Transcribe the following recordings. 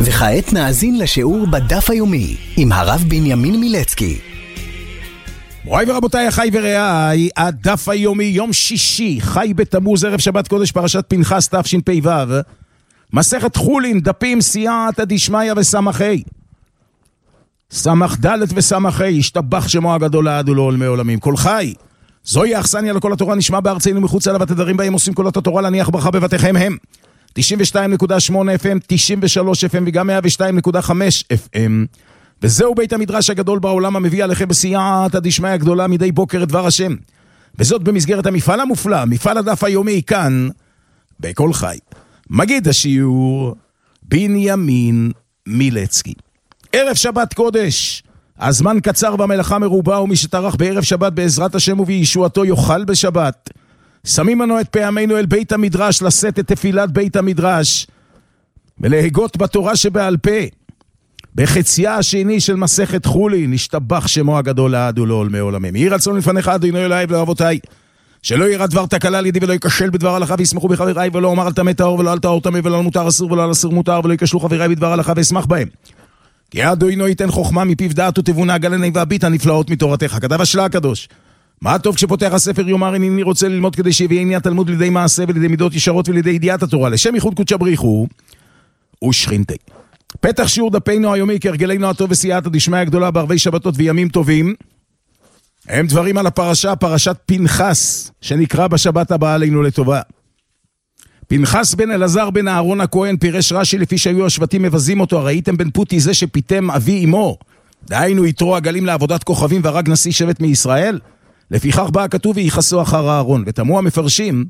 וכעת נאזין לשיעור בדף היומי עם הרב בנימין מילצקי. מוריי ורבותיי, אחי ורעיי, הדף היומי, יום שישי, חי בתמוז, ערב שבת קודש, פרשת פנחס תשפ"ו, מסכת חולין, דפים סייעתא דשמיא וסמכי, סמך ד' וסמכי, השתבח שמו הגדול לעד ולעולמי עולמים. כל חי, זוהי האכסניה לכל התורה, נשמע בארצנו מחוץ עליו, התדרים בהם עושים קולות התורה, להניח ברכה בבתיכם הם 92.8 FM, 93 FM וגם 102.5 FM. וזהו בית המדרש הגדול בעולם המביא עליכם בסייעתא דשמיא הגדולה מדי בוקר את דבר השם. וזאת במסגרת המפעל המופלא, מפעל הדף היומי כאן, בכל חי. מגיד השיעור, בנימין מילצקי. ערב שבת קודש, הזמן קצר והמלאכה מרובה, ומי שטרח בערב שבת בעזרת השם ובישועתו יאכל בשבת. שמים לנו את פעמינו אל בית המדרש, לשאת את תפילת בית המדרש, ולהגות בתורה שבעל פה. בחציה השני של מסכת חולין, נשתבח שמו הגדול לעד ולעולמי עולמים. יהי רצון לפניך אדוני אלוהי ולאבותיי, שלא יראה דבר תקלה על ידי ולא ייכשל בדבר הלכה, וישמחו בחבריי, ולא אומר על טמא טהור ולא על טהור טמא, ולא על מותר אסור ולא על אסור מותר, ולא ייכשלו חבריי בדבר הלכה ואשמח בהם. כי אדוני ייתן חוכמה מפיו דעת ותבונה, גלני והביט הנפלאות מתורתך. כתב השלה הקדוש, מה טוב כשפותח הספר יאמר הנני רוצה ללמוד, כדי שיביאני התלמוד לידי מעשה ולידי מידות ישרות ולידי ידיעת התורה, לשם ייחוד קודשא בריחו ושכינתי. פתח שיעור דפינו היומי כהרגלנו הטוב וסייעתא דשמיא הגדולה בערבי שבתות וימים טובים, הם דברים על הפרשה, פרשת פנחס, שנקרא בשבת הבאה עלינו לטובה. פנחס בן אלעזר בן אהרון הכהן, פירש רש"י, לפי שהיו השבטים מבזים אותו, הראיתם בן פוטי זה שפיתם אבי אמו, דהיינו יתרו עגלים לעבודת כוכבים והרג נשיא שבט מישראל? לפיכך בא הכתוב ויחסו אחר אהרון. ותמו המפרשים,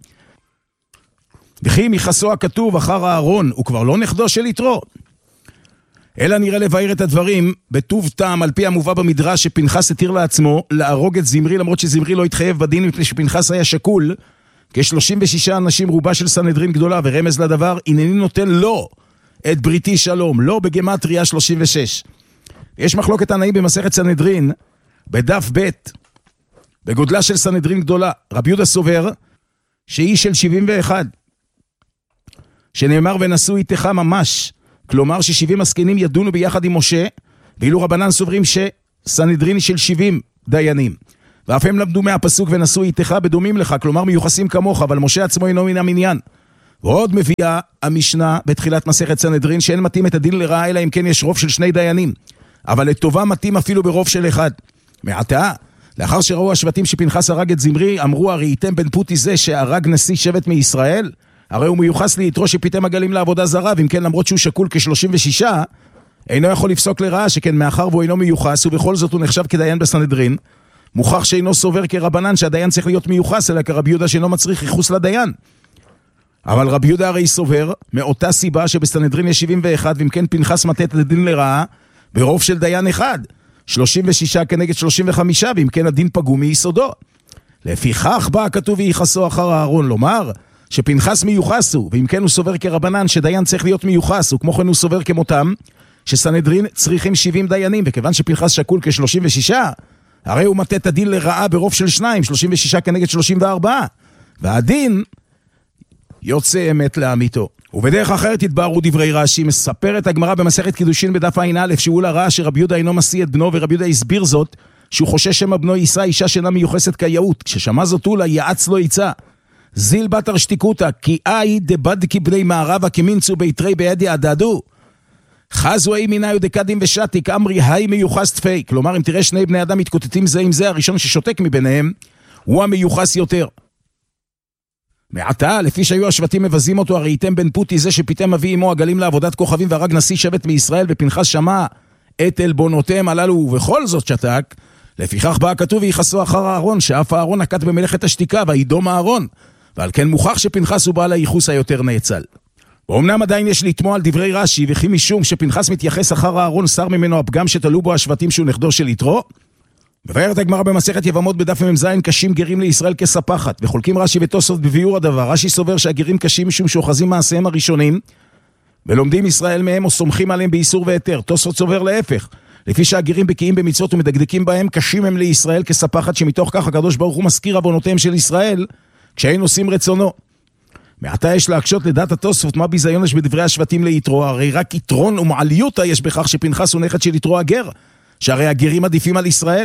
וכי אם יחסו הכתוב אחר אהרון, הוא כבר לא נכדו של יתרו, אלא נראה לבאר את הדברים בטוב טעם, על פי המובא במדרש שפנחס התיר לעצמו להרוג את זמרי, למרות שזמרי לא התחייב בדין, מפני שפנחס היה שקול כ-36 אנשים, רובה של סנהדרין גדולה, ורמז לדבר, הנני נותן לו את בריתי שלום, לא בגמטריה 36. יש מחלוקת תנאים במסכת סנהדרין בדף ב' בגודלה של סנהדרין גדולה. רבי יהודה סובר שהיא של 71, שנאמר ונשאו איתך ממש, כלומר ש70 הזקנים ידונו ביחד עם משה, ואילו רבנן סוברים שסנהדרין של 70 דיינים, ואף הם למדו מהפסוק ונשאו איתך בדומים לך, כלומר מיוחסים כמוך, אבל משה עצמו אינו מן המניין. ועוד מביאה המשנה בתחילת מסכת סנהדרין שאין מתאים את הדין לרעה אלא אם כן יש רוב של 2 דיינים, אבל לטובה מתאים אפילו ברוב של 1. מעתה, לאחר שראו השבטים שפנחס הרג את זמרי, אמרו הראיתם בן פוטי זה שהרג נשיא שבט מישראל? הרי הוא מיוחס ליתרו שפיתם עגלים לעבודה זרה, ואם כן למרות שהוא שקול כ-36, אינו יכול לפסוק לרעה, שכן מאחר והוא אינו מיוחס, ובכל זאת הוא נחשב כדיין בסנהדרין, מוכח שאינו סובר כרבנן שהדיין צריך להיות מיוחס, אלא כרבי יהודה שאינו מצריך ייחוס לדיין. אבל רבי יהודה הרי סובר, מאותה סיבה שבסנהדרין יש 71, ואם כן פנחס מטה את הדין לרעה, ברוב של דיין אחד, 36 כנגד 35, ואם כן הדין פגום מיסודו. לפיכך בא הכתוב ויחסו אחר אהרון, לומר שפנחס מיוחס הוא, ואם כן הוא סובר כרבנן שדיין צריך להיות מיוחס, וכמו כן הוא סובר כמותם שסנהדרין צריכים 70 דיינים, וכיוון שפנחס שקול כ-36, הרי הוא מטה את הדין לרעה ברוב של 2, 36 כנגד 34, והדין יוצא אמת לאמיתו. ובדרך אחרת התבהרו דברי רש"י. מספרת הגמרא במסכת קידושין בדף ע"א שהוא לראה שרבי יהודה אינו משיא את בנו, ורבי יהודה הסביר זאת שהוא חושש שמא בנו יישא אישה שאינה מיוחסת כיאות. כששמע זאת הוא לה יעץ לו ייצא זיל בתר שתיקותא, כי אי דבדקי בני מערבה כמינצו ביתרי בידי עדדו חזו אי מיני דקדים ושתיק אמרי היי מיוחס תפי. כלומר, אם תראה 2 בני אדם מתקוטטים זה עם זה, הראשון ששותק מביניהם הוא המיוחס יותר. מעתה, לפי שהיו השבטים מבזים אותו, הראיתם בן פוטי זה שפיתם אבי אמו עגלים לעבודת כוכבים והרג נשיא שבט מישראל, ופנחס שמע את עלבונותיהם הללו ובכל זאת שתק. לפיכך בא הכתוב ויחסו אחר אהרון, שאף אהרון נקט במלאכת השתיקה וידום אהרון, ועל כן מוכח שפנחס הוא בעל הייחוס היותר נאצל. ואומנם עדיין יש לתמוע על דברי רש"י, וכי משום שפנחס מתייחס אחר אהרון שר ממנו הפגם שתלו בו השבטים שהוא נכדו של יתרו. מבארת הגמרא במסכת יבמות בדף מ"ז, קשים גרים לישראל כספחת, וחולקים רש"י ותוספות בביאור הדבר. רש"י סובר שהגרים קשים משום שאוחזים מעשיהם הראשונים ולומדים ישראל מהם או סומכים עליהם באיסור והיתר. תוספות סובר להפך, לפי שהגרים בקיאים במצוות ומדקדקים בהם, קשים הם לישראל כספחת, שמתוך כך הקדוש ברוך הוא מזכיר עוונותיהם של ישראל כשאין עושים רצונו. מעתה יש להקשות לדעת התוספות מה ביזיון יש בדברי השבטים ליתרו, הרי רק יתרון ומעליותה יש בכך שפנחס הוא נכד של יתרו הגר, שהרי הגרים עדיפים על ישראל.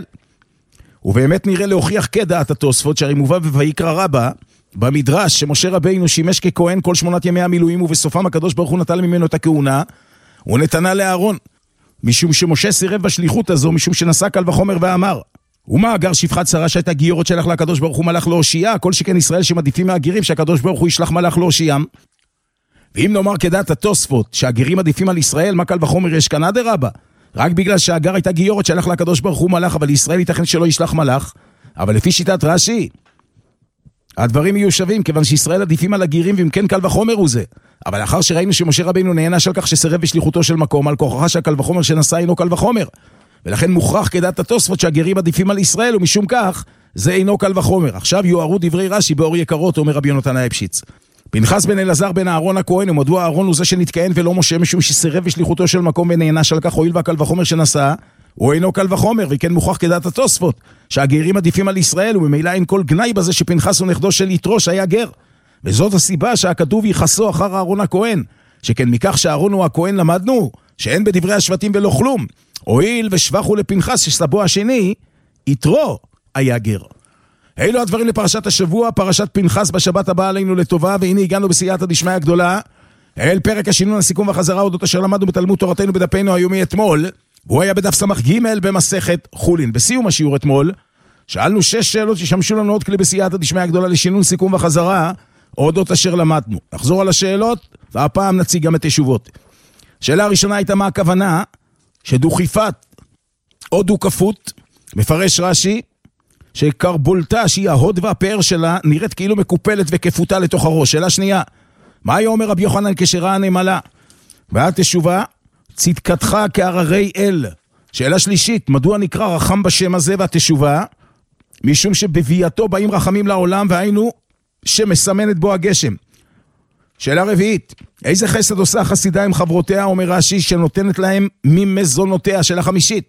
ובאמת נראה להוכיח כדעת התוספות, שהרי מובא בויקרא רבה, במדרש שמשה רבינו שימש ככהן כל 8 ימי המילואים, ובסופם הקדוש ברוך הוא נטל ממנו את הכהונה, הוא נתנה לאהרון, משום שמשה סירב בשליחות הזו, משום שנשא קל וחומר ואמר, ומה אגר שפחת שרה שהייתה גיורת שלח לקדוש ברוך הוא מלאך להושיעה, כל שכן ישראל שמעדיפים מהגרים שהקדוש ברוך הוא ישלח מלאך להושיעם. ואם נאמר כדעת התוספות שהגרים עדיפים על ישראל, מה קל וחומר יש כאן אדרבה, רק בגלל שהאגר הייתה גיורת שלח לקדוש ברוך הוא מלאך, אבל ישראל ייתכן שלא ישלח מלאך. אבל לפי שיטת רש"י הדברים יהיו שווים, כיוון שישראל עדיפים על הגרים, ואם כן קל וחומר הוא זה. אבל לאחר שראינו שמשה רבינו נענש על כך שסירב בשליחותו של מקום, על כוחך שהקל וחומר שנשא אינו קל וחומר, ולכן מוכרח כדעת התוספות שהגרים עדיפים על ישראל, ומשום כך זה אינו קל וחומר. עכשיו יוארו דברי רש"י באור יקרות, אומר רבי יונתן האפשיץ. פנחס בן אלעזר בן אהרון הכהן, ומדוע אהרון הוא זה שנתכהן ולא משה, משום שסירב בשליחותו של מקום ונענש על כך, הואיל והקל וחומר שנשא הוא אינו קל וחומר, וכן מוכרח כדעת התוספות שהגרים עדיפים על ישראל, וממילא אין כל גנאי בזה שפנחס הוא נכדו של יתרו שהיה גר. וזאת הסיבה שהכתוב יחסו אחר אהרון הכהן, שכן מכך שאהרון הוא הכהן למדנו שאין בדברי השבטים ולא כלום, הואיל ושבחו לפנחס שסבו השני יתרו היה גר. אלו הדברים לפרשת השבוע, פרשת פנחס בשבת הבאה עלינו לטובה. והנה הגענו בסייעתא דשמיא הגדולה אל פרק השינון, הסיכום והחזרה, אודות אשר למדנו בתלמוד תורתנו בדפנו היומי אתמול, והוא היה בדף סמך ג' במסכת חולין. בסיום השיעור אתמול שאלנו 6 שאלות ששמשו לנו עוד כלי בסייעתא דשמיא הגדולה לשינון, סיכום וחזרה, אודות אשר למדנו. נחזור על השאלות והפעם נציג גם את תשובות. שאלה הראשונה הייתה מה הכוונה שדוכיפת או דוכפות, מפרש רש"י שקרבולתה שהיא ההוד והפאר שלה נראית כאילו מקופלת וכפותה לתוך הראש. שאלה שנייה, מה היה אומר רבי יוחנן כשראה הנמלה? והתשובה, צדקתך כהררי אל. שאלה שלישית, מדוע נקרא רחם בשם הזה? והתשובה, משום שבביאתו באים רחמים לעולם, והיינו שמסמנת בו הגשם. שאלה רביעית, איזה חסד עושה חסידה עם חברותיה? אומר רש"י שנותנת להם ממזונותיה. שאלה חמישית,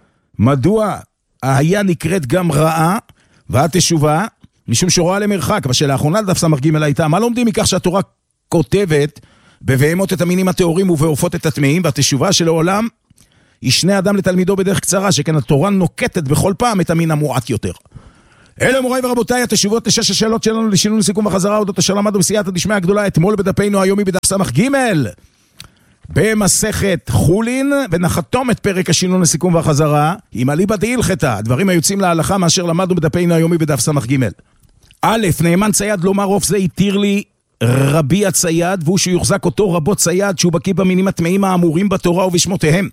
מדוע היה נקראת גם רעה? והתשובה, משום שרואה למרחק. והשאלה האחרונה לדף סמך ג' הייתה, מה לומדים מכך שהתורה כותבת בבהמות את המינים הטהורים ובעופות את הטמאים? והתשובה שלעולם ישנה אדם לתלמידו בדרך קצרה, שכן התורה נוקטת בכל פעם את המין המועט יותר. אלו מוריי ורבותיי, התשובות ל6 השאלות שלנו לשינון סיכום וחזרה, אודות אשר למדנו בסייעתא דשמיא הגדולה אתמול בדפנו היומי בדף סמך ג' במסכת חולין, ונחתום את פרק השינון לסיכום והחזרה עם אליבא דהילכתא, הדברים היוצאים להלכה מאשר למדנו בדפנו היומי בדף סמך ג'. א', נאמן צייד לומר עוף זה התיר לי רבי הצייד, והוא שיוחזק אותו רבו צייד שהוא בקיא במינים הטמאים האמורים בתורה ובשמותיהם.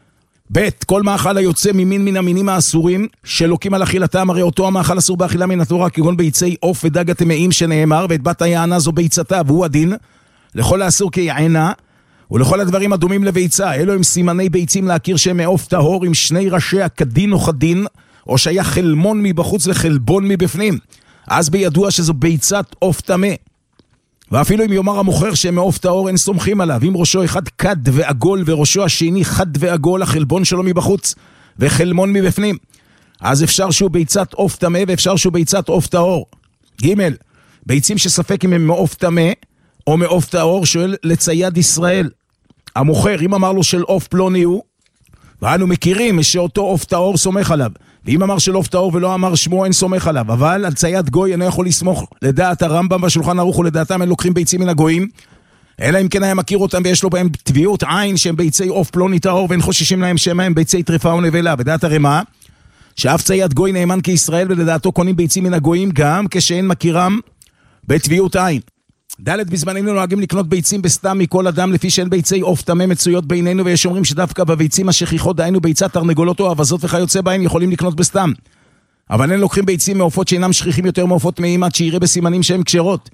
ב', כל מאכל היוצא ממין מן המינים האסורים שלוקים על אכילתם, הרי אותו המאכל אסור באכילה מן התורה, כגון ביצי עוף ודג הטמאים שנאמר, ואת בת היענה זו ביצתה, והוא הדין לכל האסור כיענה ולכל הדברים הדומים לביצה. אלו הם סימני ביצים להכיר שהם מעוף טהור עם 2 ראשיה כדין או חדין, או שהיה חלמון מבחוץ וחלבון מבפנים, אז בידוע שזו ביצת עוף טמא. ואפילו אם יאמר המוכר שהם מעוף טהור אין סומכים עליו, אם ראשו אחד קד ועגול וראשו השני חד ועגול, החלבון שלו מבחוץ וחלמון מבפנים, אז אפשר שהוא ביצת עוף טמא ואפשר שהוא ביצת עוף טהור. ג', ביצים שספק אם הם מעוף טמא או מעוף טהור, שואל לצייד ישראל המוכר, אם אמר לו של עוף פלוני הוא, ואנו מכירים שאותו עוף טהור סומך עליו, ואם אמר של עוף טהור ולא אמר שמו אין סומך עליו. אבל על צייד גוי אינו יכול לסמוך, לדעת הרמב"ם בשולחן ערוך ולדעתם הם לוקחים ביצים מן הגויים, אלא אם כן היה מכיר אותם ויש לו בהם טביעות עין שהם ביצי עוף פלוני טהור, ואין חוששים להם שהם הם ביצי טרפה או נבלה. ודעת הרמ"א שאף צייד גוי נאמן כישראל, ולדעתו קונים ביצים מן הגויים גם כשאין מכירם בטביעות עין. ד', בזמננו נוהגים לקנות ביצים בסתם מכל אדם, לפי שאין ביצי עוף טמא מצויות בינינו, ויש אומרים שדווקא בביצים השכיחות, דהיינו ביצת תרנגולות או אבזות וכיוצא בהן, יכולים לקנות בסתם. אבל אין לוקחים ביצים מעופות שאינם שכיחים יותר מעופות טמאים, עד שיראה בסימנים שהן כשרות.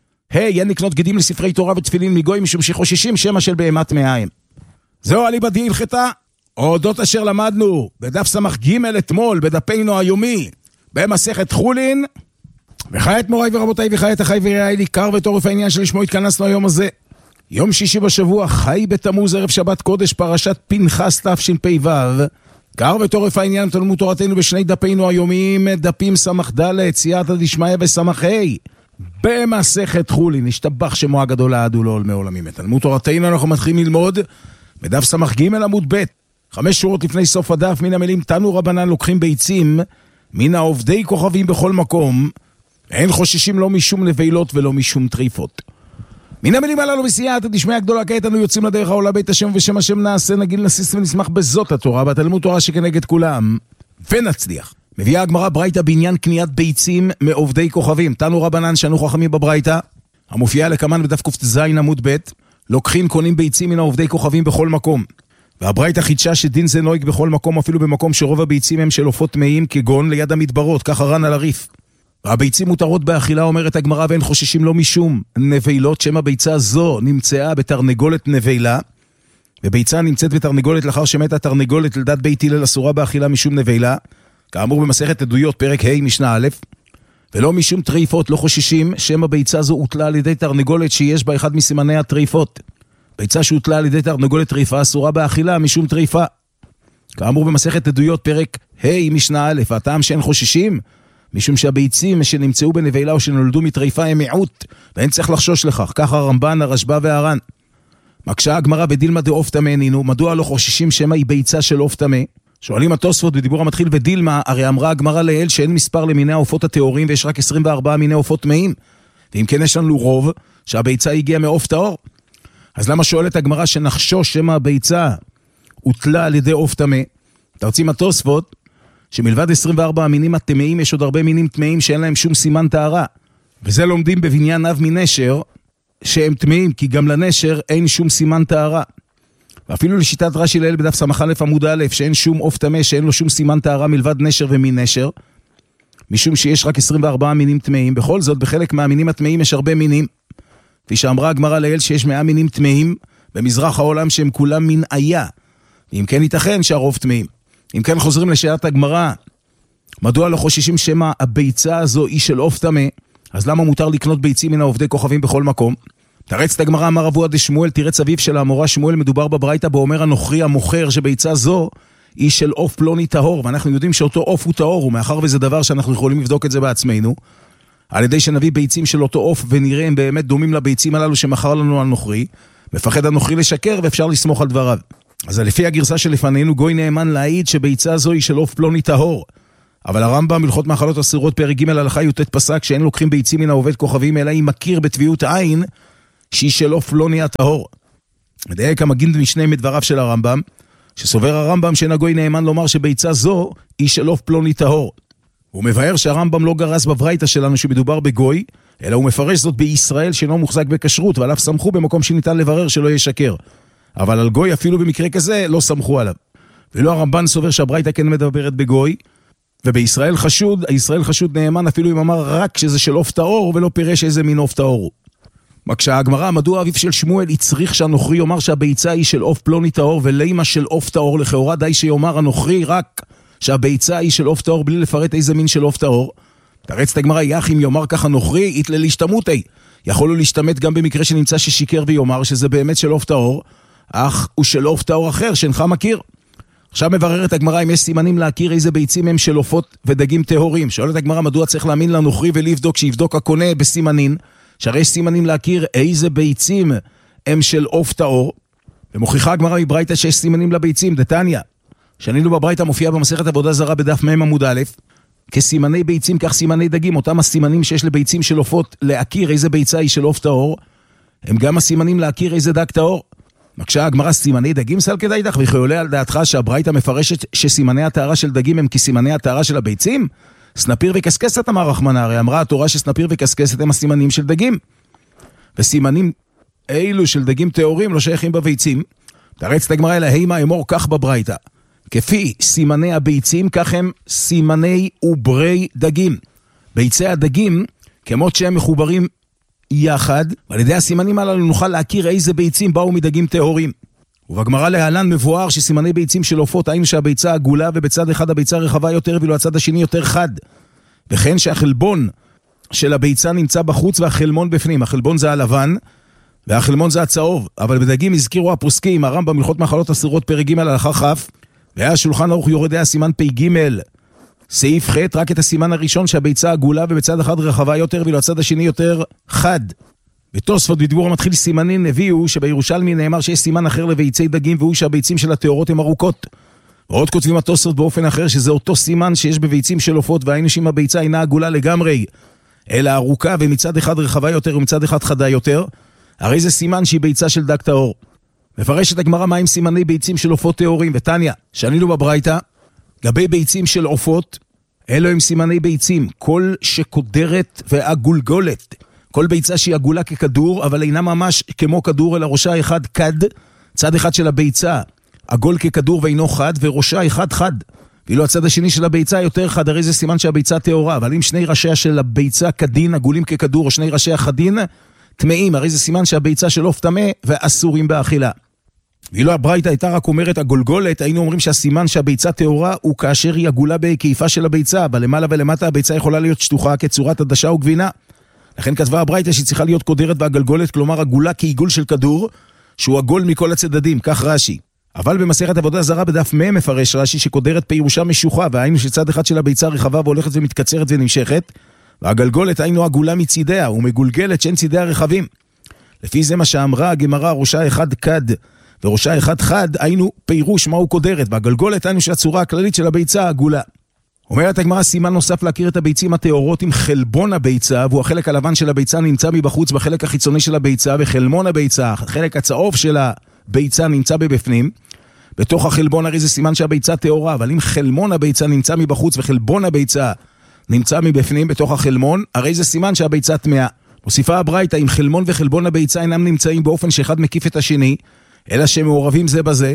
אין לקנות גדים לספרי תורה ותפילין מגוי, משום שחוששים שמא של בהמה טמאה הם. זהו אליבא דהילכתא, אודות אשר למדנו בדף סמך ג' אתמול בדפנו היומי במסכת חולין. וכעת מוריי ורבותיי, וכעת אחי ורעי, עיקר וטורף העניין שלשמו התכנסנו היום הזה, יום שישי בשבוע, חי בתמוז, ערב שבת קודש, פרשת פנחס תשפ"ו. עיקר וטורף העניין תלמוד תורתנו בשני דפינו היומיים, דפים סמך ד', סייעתא דשמיא וסמך ה'. במסכת חולין, נשתבח שמו הגדול לעד ולעולמי עולמים. בתלמוד תורתנו אנחנו מתחילים ללמוד בדף סמך ג' עמוד ב', 5 שורות לפני סוף הדף, מן המילים תנו רבנן לוקחים ביצים מן העובדי כוכבים בכל מקום, אין חוששים לא משום נבלות ולא משום טריפות. מן המילים הללו בסייעתא דשמיא גדולה, כעת אנו יוצאים לדרך העולה בית השם ובשם השם נעשה, נגיד נסיס ונשמח בזאת התורה, בתלמוד תורה שכנגד כולם, ונצליח. מביאה הגמרא ברייתא בעניין קניית ביצים מעובדי כוכבים. תנו רבנן שאנו חכמים בברייתא, המופיעה לקמן בדף קט"ז עמוד ב', לוקחים קונים ביצים מן העובדי כוכבים בכל מקום. והברייתא חידשה שדין זה נוהג בכל מקום, אפילו במקום שרוב הביצים הם של עופות טמאים, כגון ליד המדברות, ככה רן על הריף. והביצים מותרות באכילה, אומרת הגמרא, ואין חוששים לא משום נבלות, שם הביצה זו נמצאה בתרנגולת נבלה, וביצה נמצאת בתרנגולת לאחר שמתה תרנגולת, לדעת בית הלל אסורה באכילה משום נבלה, כאמור במסכת עדויות פרק ה' משנה א', ולא משום טריפות, לא חוששים, שם הביצה זו הוטלה על ידי תרנגולת שיש בה אחד מסימני הטריפות. ביצה שהוטלה על ידי תרנגולת טריפה אסורה באכילה משום טריפה. כאמור במסכת עדויות פרק ה' משנה א', הטעם שאין חוששים, משום שהביצים שנמצאו בנבלה או שנולדו מטריפה הם מיעוט, ואין צריך לחשוש לכך. ככה הרמב"ן, הרשב"א והר"ן. מקשה הגמרא בדילמה דעוף טמא נינו, מדוע לא חוששים שמא היא ביצה של עוף טמא? שואלים התוספות בדיבור המתחיל ודילמה, הרי אמרה הגמרא לאל שאין מספר למיני העופות הטהורים ויש רק 24 מיני עופות טמאים. ואם כן יש לנו רוב שהביצה הגיעה מעוף טהור. אז למה שואלת הגמרא שנחשוש שמא הביצה הוטלה על ידי עוף טמא? תרצים התוספות שמלבד 24 המינים הטמאים יש עוד הרבה מינים טמאים שאין להם שום סימן טהרה. וזה לומדים בבניין אב מנשר שהם טמאים, כי גם לנשר אין שום סימן טהרה. ואפילו לשיטת רש"י לאל בדף סמך א' עמוד א', שאין שום עוף טמא שאין לו שום סימן טהרה מלבד נשר ומין נשר, משום שיש רק 24 מינים טמאים. בכל זאת בחלק מהמינים הטמאים יש הרבה מינים, כפי שאמרה הגמרא לאל שיש 100 מינים טמאים במזרח העולם שהם כולם מין איה, אם כן ייתכן שהרוב טמאים. אם כן חוזרים לשאלת הגמרא, מדוע לא חוששים שמא הביצה הזו היא של עוף טמא? אז למה מותר לקנות ביצים מן העובדי כוכבים בכל מקום? תרץ את הגמרא, אמר אבוה דשמואל, תירץ אביו של האמורה שמואל, מדובר בברייתא באומר הנוכרי המוכר שביצה זו היא של עוף פלוני טהור, ואנחנו יודעים שאותו עוף הוא טהור, ומאחר וזה דבר שאנחנו יכולים לבדוק את זה בעצמנו, על ידי שנביא ביצים של אותו עוף ונראה הם באמת דומים לביצים הללו שמכר לנו הנוכרי, מפחד הנוכרי לשקר ואפשר לסמוך על דבריו. אז לפי הגרסה שלפנינו גוי נאמן להעיד שביצה זו היא של עוף פלוני טהור. אבל הרמב"ם הלכות מאכלות אסורות פרק ג' הלכה י"ט פסק שאין לוקחים ביצים מן העובד כוכבים, אלא אם מכיר בטביעות העין שהיא של עוף פלוני הטהור. מדייק המגיד משנה מדבריו של הרמב"ם, שסובר הרמב"ם שאין הגוי נאמן לומר שביצה זו היא של עוף פלוני טהור. הוא מבאר שהרמב"ם לא גרס בברייתא שלנו שמדובר בגוי, אלא הוא מפרש זאת בישראל שאינו מוחזק בכשרות, ועליו סמכו במקום שניתן לברר שלא ישקר. אבל על גוי אפילו במקרה כזה לא סמכו עליו. ולא הרמב"ן סובר שהברייתא כן מדברת בגוי, ובישראל חשוד, הישראל חשוד נאמן אפילו אם אמר רק שזה של עוף טהור ולא פירש איזה מין עוף טהור הוא. מקשה הגמרא, מדוע אביו של שמואל הצריך שהנוכרי יאמר שהביצה היא של עוף פלוני טהור ולימה של עוף טהור? לכאורה די שיאמר הנוכרי רק שהביצה היא של עוף טהור בלי לפרט איזה מין של עוף טהור. תרץ את הגמרא, יח אם יאמר ככה נוכרי יתלה להשתמותי, יכול לו להשתמט גם במקרה שנמצא ששיקר ויאמר שזה באמת של עוף טהור, אך הוא של עוף טהור אחר שאינך מכיר. עכשיו מבררת הגמרא אם יש סימנים להכיר איזה ביצים הם של עופות ודגים טהורים. שואלת הגמרא מדוע צריך להאמין לנוכרי ולבדוק שיבדוק הקונה בסימנים, שהרי יש סימנים להכיר איזה ביצים הם של עוף טהור. ומוכיחה הגמרא מברייתא שיש סימנים לביצים. דתניא, שנינו בברייתא מופיע במסכת עבודה זרה בדף מ' עמוד א', כסימני ביצים כך סימני דגים. אותם הסימנים שיש לביצים של עופות להכיר איזה ביצה היא של עוף טהור, הם גם הסימנים להכיר איזה דג טהור. מקשה הגמרא, סימני דגים סל כדאי דך, וכי עולה על דעתך שהברייתא מפרשת שסימני הטהרה של דגים הם כסימני הטהרה של הביצים? סנפיר וקסקסת אמר רחמנא, הרי אמרה התורה שסנפיר וקסקסת הם הסימנים של דגים, וסימנים אילו של דגים טהורים לא שייכים בביצים. תרץ את הגמרא אלא הימה אמור כך בברייתא, כפי סימני הביצים כך הם סימני עוברי דגים. ביצי הדגים כמות שהם מחוברים יחד, ועל ידי הסימנים הללו נוכל להכיר איזה ביצים באו מדגים טהורים. ובגמרא להלן מבואר שסימני ביצים של עופות, היינו שהביצה עגולה ובצד אחד הביצה רחבה יותר ואילו הצד השני יותר חד, וכן שהחלבון של הביצה נמצא בחוץ והחלמון בפנים. החלבון זה הלבן והחלמון זה הצהוב. אבל בדגים הזכירו הפוסקים, הרמב"ם הלכות מאכלות אסורות פרק ג' הלכה כ', והיה שולחן ערוך יורדי הסימן פ"ג סעיף ח' רק את הסימן הראשון שהביצה עגולה ובצד אחד רחבה יותר ואילו הצד השני יותר חד. בתוספות בדיבור המתחיל סימנים הביאו שבירושלמי נאמר שיש סימן אחר לביצי דגים והוא שהביצים של הטהורות הן ארוכות. ועוד כותבים התוספות באופן אחר שזה אותו סימן שיש בביצים של עופות, והיינו שאם הביצה אינה עגולה לגמרי אלא ארוכה ומצד אחד רחבה יותר ומצד אחד חדה יותר, הרי זה סימן שהיא ביצה של דג טהור. מפרשת הגמרא מהם סימני ביצים של עופות טהורים, ותניא שענינו בברייתא גבי ביצים של עופות אלו הם סימני ביצים, כל שקודרת והגולגולת, כל ביצה שהיא עגולה ככדור אבל אינה ממש כמו כדור אלא ראשה אחד קד, צד אחד של הביצה עגול ככדור ואינו חד וראשה אחד חד, ואילו הצד השני של הביצה יותר חד, הרי זה סימן שהביצה טהורה. אבל אם שני ראשיה של הביצה קדין עגולים ככדור או שני ראשיה חדין טמאים, הרי זה סימן שהביצה של עוף טמא ואסורים באכילה. ואילו הברייתא הייתה רק אומרת הגולגולת, היינו אומרים שהסימן שהביצה טהורה הוא כאשר היא עגולה בהיקפה של הביצה, אבל למעלה ולמטה הביצה יכולה להיות שטוחה כצורת עדשה או גבינה. לכן כתבה הברייתא שהיא צריכה להיות קודרת והגלגולת, כלומר עגולה כעיגול של כדור שהוא עגול מכל הצדדים, כך רש"י. אבל במסכת עבודה זרה בדף מ' מפרש רש"י שקודרת פירושה משוחה, והיינו שצד אחד של הביצה רחבה והולכת ומתקצרת ונמשכת, והגלגולת היינו עגולה מצידיה ומגולגלת שאין צידיה רחבים. לפי זה מה שאמרה הגמרא ראשה אחד קד וראשה אחד חד, היינו פירוש מהו קודרת, והגלגולת היינו שהצורה הכללית של הביצה עגולה. אומרת הגמרא סימן נוסף להכיר את הביצים הטהורות עם חלבון הביצה, והוא החלק הלבן של הביצה נמצא מבחוץ בחלק החיצוני של הביצה, וחלמון הביצה, החלק הצהוב של הביצה נמצא בבפנים. בתוך החלבון הרי זה סימן שהביצה טהורה, אבל אם חלמון הביצה נמצא מבחוץ וחלבון הביצה נמצא מבפנים בתוך החלמון, הרי זה סימן שהביצה טמאה. מוסיפה הברייתא, אם חלמון וחלבון הביצה אינם נמצאים באופן שאחד מקיף את השני, אלא שהם מעורבים זה בזה,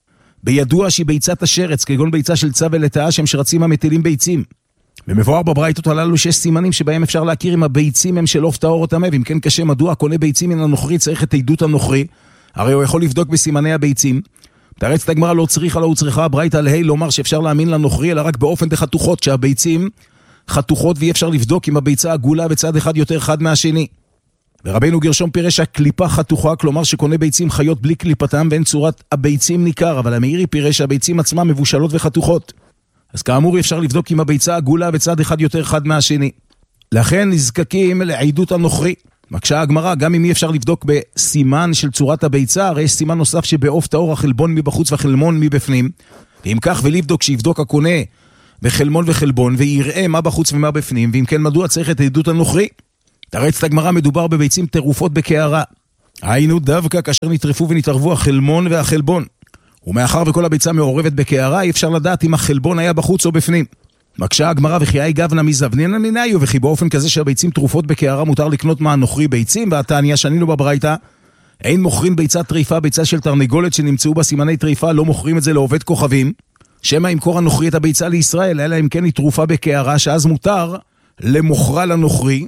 בידוע שהיא ביצת השרץ, כגון ביצה של צב ולטאה שהם שרצים המטילים ביצים. ומבואר בברייתות הללו שיש סימנים שבהם אפשר להכיר אם הביצים הם של עוף טהור או טמא, ואם כן קשה מדוע קונה ביצים מן הנוכרי צריך את עדות הנוכרי, הרי הוא יכול לבדוק בסימני הביצים. תרץ הגמרא לא צריכה לא צריכה הברייתא להי לומר שאפשר להאמין לנוכרי אלא רק באופן דחתוכות, שהביצים חתוכות ואי אפשר לבדוק אם הביצה עגולה בצד אחד יותר חד מהשני. ורבינו גרשום פירש שהקליפה חתוכה, כלומר שקונה ביצים חיות בלי קליפתם ואין צורת הביצים ניכר, אבל המאירי פירש שהביצים עצמם מבושלות וחתוכות. אז כאמור אפשר לבדוק אם הביצה עגולה בצד אחד יותר חד מהשני. לכן נזקקים לעדות הנוכרי. מקשה הגמרא, גם אם אי אפשר לבדוק בסימן של צורת הביצה, הרי יש סימן נוסף שבעוף טהור החלבון מבחוץ והחלמון מבפנים. ואם כך ולבדוק שיבדוק הקונה בחלמון וחלבון ויראה מה בחוץ ומה בפנים, ואם כן מדוע צריך את עדות הנוכרי? תרץ הגמרא מדובר בביצים טרופות בקערה. היינו דווקא כאשר נטרפו ונתערבו החלמון והחלבון. ומאחר וכל הביצה מעורבת בקערה, אי אפשר לדעת אם החלבון היה בחוץ או בפנים. מקשה הגמרא וכי אי גבנה מזבנינן מניו, וכי באופן כזה שהביצים טרופות בקערה מותר לקנות מהנוכרי ביצים, והתניא שענינו בברייתא, אין מוכרים ביצה טריפה, ביצה של תרנגולת שנמצאו בה סימני טריפה, לא מוכרים את זה לעובד כוכבים, שמא ימכור הנוכרי את הביצה לישראל, אלא אם כן היא טרופה בקערה, שאז מותר למוכרה לנוכרי,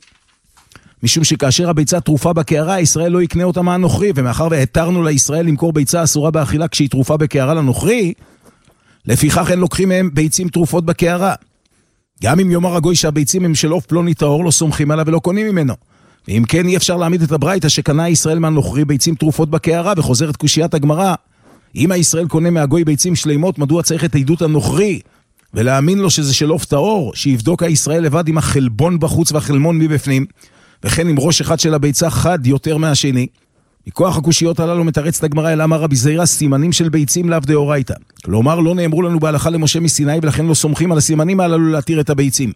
משום שכאשר הביצה טרופה בקערה, ישראל לא יקנה אותה מהנוכרי, ומאחר והתרנו לישראל למכור ביצה אסורה באכילה כשהיא טרופה בקערה לנוכרי, לפיכך אין לוקחים מהם ביצים טרופות בקערה. גם אם יאמר הגוי שהביצים הם של עוף פלוני טהור, לא סומכים עליו ולא קונים ממנו. ואם כן, אי אפשר להעמיד את הברייתא שקנה ישראל מהנוכרי ביצים טרופות בקערה, וחוזרת קושיית הגמרא, אם הישראל קונה מהגוי ביצים שלמות, מדוע צריך את עדות הנוכרי, ולהאמין לו שזה של עוף טהור, שיבדוק הישראל לבד עם החלבון בחוץ והחלמון מבפנים, וכן עם ראש אחד של הביצה חד יותר מהשני. מכוח הקושיות הללו מתרצת הגמרא אל אמר רבי זיירא, סימנים של ביצים לאו דאורייתא. כלומר, לא נאמרו לנו בהלכה למשה מסיני, ולכן לא סומכים על הסימנים הללו להתיר את הביצים.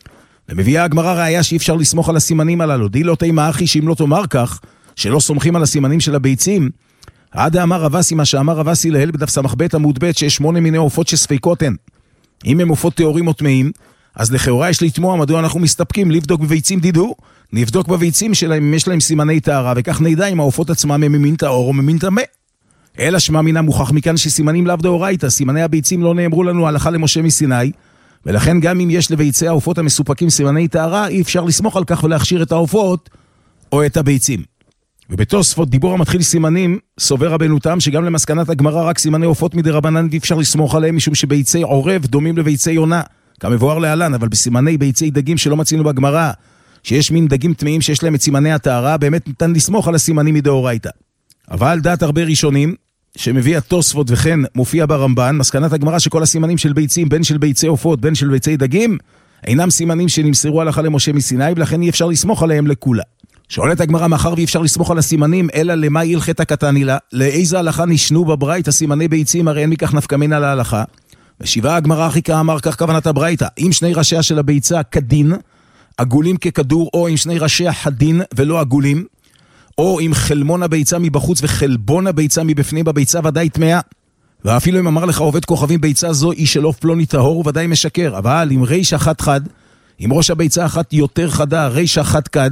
ומביאה הגמרא ראיה שאי אפשר לסמוך על הסימנים הללו. די לא תימא אחי שאם לא תאמר כך, שלא סומכים על הסימנים של הביצים, עד אמר רב אסי מה שאמר רב אסי להל בדף סמ"ב עמוד ב' שיש 8 מיני עופות שספיקות הן. אם הם עופות טהורים או טמאים, אז לכאורה יש לתמוע מדוע אנחנו מסתפקים לבדוק בביצים דידו, נבדוק בביצים שלהם אם יש להם סימני טהרה, וכך נדע אם העופות עצמם הם ממין טהור או ממין טמא. אלא שמע מינה מוכח מכאן שסימנים לאו דאורייתא, סימני הביצים לא נאמרו לנו הלכה למשה מסיני, ולכן גם אם יש לביצי העופות המסופקים סימני טהרה, אי אפשר לסמוך על כך ולהכשיר את העופות או את הביצים. ובתוספות דיבור המתחיל סימנים, סובר רבנו תם שגם למסקנת הגמרא רק סימני עופות מדרבנן ואי אפשר לסמוך עליהם, משום שביצי עורב דומים לביצי יונה, כמבואר להלן, אבל בסימני ביצי דגים שלא מצינו בגמרא, שיש מין דגים טמאים שיש להם את סימני הטהרה, באמת ניתן לסמוך על הסימנים מדאורייתא. אבל דעת הרבה ראשונים, שמביא התוספות וכן מופיע ברמב"ן, מסקנת הגמרא שכל הסימנים של ביצים, בין של ביצי עופות, בין של ביצי דגים, אינם סימנים שנמסרו הלכה למשה מסיני, ולכן אי אפשר לסמוך עליהם לכולה. שואלת הגמרא, מאחר ואי אפשר לסמוך על הסימנים, אלא למה הלכת קטני לה? לאיזה הלכה נשנו בברייתא הסימני ביצים, הרי אין מכך נפקא מינה להלכה. ושיבה הגמרא הכי כאמר, כך כוונת הברייתא, אם שני ראשיה של הביצה כדין, עגולים ככדור, או אם שני ראשיה חדין ולא עגולים, או אם חלמון הביצה מבחוץ וחלבון הביצה מבפנים בביצה ודאי טמאה. ואפילו אם אמר לך עובד כוכבים ביצה זו היא של עוף פלוני טהור, הוא ודאי משקר. אבל אם ריש אחת חד, אם ראש הביצה אחת יותר חדה, ריש אחת קד,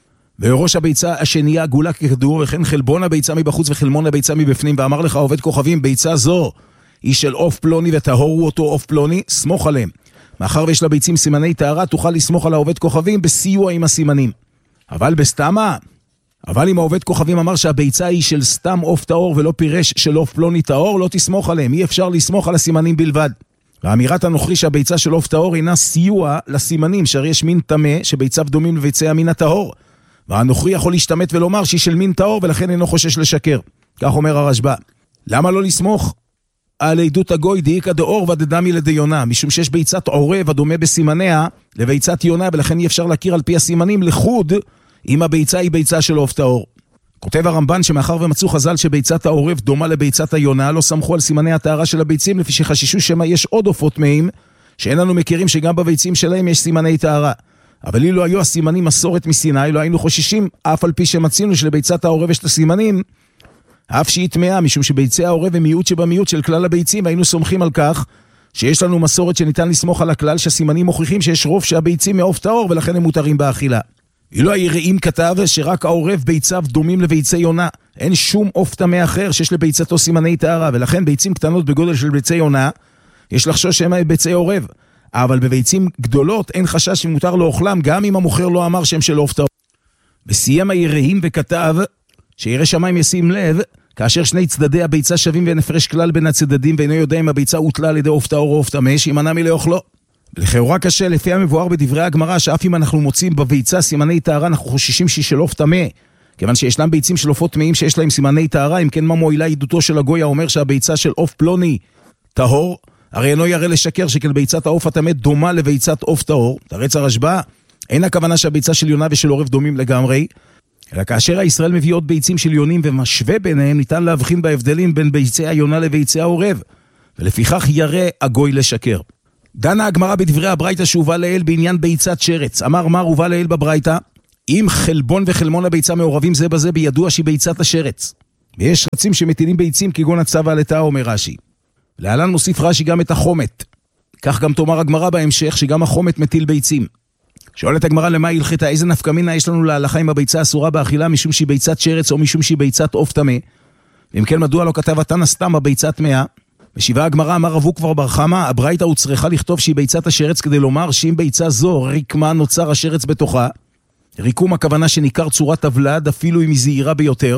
וראש הביצה השנייה עגולה ככדור, וכן חלבון הביצה מבחוץ וחלמון הביצה מבפנים, ואמר לך עובד כוכבים ביצה זו היא של עוף פלוני וטהור הוא אותו עוף פלוני, סמוך עליהם. מאחר ויש לביצים סימני טהרה, תוכל לסמוך על העובד כוכבים בסיוע עם הסימנים. אבל בסתמה, אבל אם העובד כוכבים אמר שהביצה היא של סתם עוף טהור ולא פירש של עוף פלוני טהור, לא תסמוך עליהם, אי אפשר לסמוך על הסימנים בלבד. והאמירת הנוכרי שהביצה של עוף טהור אינה סיוע לסימנים, שהרי יש מין טמא שביציו דומים לביצי המין הטהור. והנוכרי יכול להשתמט ולומר שהיא של מין טהור ולכן אינו חושש לשקר. כך אומר הרשב"א. למה לא לסמוך על עדות הגוי דאיקא דאור ודדמי לדיונה? משום שיש ביצת עורב הדומה בסימניה לביצת יונה, ולכן אי אפשר להכיר על פי הסימנים לחוד אם הביצה היא ביצה של עוף טהור. כותב הרמב"ן שמאחר ומצאו חז"ל שביצת העורב דומה לביצת היונה, לא סמכו על סימני הטהרה של הביצים, לפי שחששו שמה יש עוד עופות מהם, שאין לנו מכירים שגם בביצים שלהם יש סימני טהרה. אבל אילו היו הסימנים מסורת מסיני, לא היינו חוששים, אף על פי שמצינו שלביצת העורב יש את הסימנים, אף שהיא טמאה, משום שביצי העורב הם מיעוט שבמיעוט של כלל הביצים, והיינו סומכים על כך שיש לנו מסורת שניתן לסמוך על הכלל, שהסימנים מוכיחים שיש רוב שהביצים מעוף טהור, ולכן הם מותרים באכילה. אילו היראים כתב שרק העורב ביציו דומים לביצי יונה, אין שום עוף טמא אחר שיש לביצתו סימני טהרה, ולכן ביצים קטנות בגודל של ביצי יונה, יש לחשוש שהם ביצי עורב. אבל בביצים גדולות אין חשש שמותר לאוכלם, גם אם המוכר לא אמר שהם של עוף טהור. וסיים היראים וכתב שירא שמיים ישים לב, כאשר שני צדדי הביצה שווים ואין הפרש כלל בין הצדדים, ואינו יודע אם הביצה הוטלה על ידי עוף טהור או עוף טמא, שימנע מלאוכלו. לכאורה קשה, לפי המבואר בדברי הגמרא, שאף אם אנחנו מוצאים בביצה סימני טהרה, אנחנו חוששים שהיא של עוף טמא, כיוון שישנם ביצים של עופות טמאים שיש להם סימני טהרה. אם כן, מה מועילה עדותו של הגוי האומר שהביצה של עוף פלוני טהור? הרי אינו ירא לשקר שכן ביצת העוף הטמא דומה לביצת עוף טהור. תרץ הרשב"א, אין הכוונה שהביצה של יונה ושל עורב דומים לגמרי, אלא כאשר הישראל מביא עוד ביצים של יונים ומשווה ביניהם, ניתן להבחין בהבדלים בין ביצי היונה לביצי העורב, ולפיכך ירא הגוי לשקר. דנה הגמרא בדברי הברייתא שהובא לאל בעניין ביצת שרץ. אמר מר הובא לאל בברייתא, אם חלבון וחלמון הביצה מעורבים זה בזה, בידוע שהיא ביצת השרץ. ויש שרצים שמטילים ביצים כגון הצה והלטה, אומר רש"י. להלן מוסיף רש"י גם את החומת. כך גם תאמר הגמרא בהמשך שגם החומת מטיל ביצים. שואלת הגמרא למה הלכתה, איזה נפקא מינה יש לנו להלכה עם הביצה אסורה באכילה, משום שהיא ביצת שרץ או משום שהיא ביצת עוף טמא? ואם כן, מדוע לא כתב התנא סתם הביצה טמאה? ושיבה הגמרא, אמר רב עוקבא בר חמא, הברייתא הוא צריכה לכתוב שהיא ביצת השרץ, כדי לומר שאם ביצה זו ריקמה נוצר השרץ בתוכה, ריקום הכוונה שניכר צורת הוולד אפילו אם היא זהירה ביותר,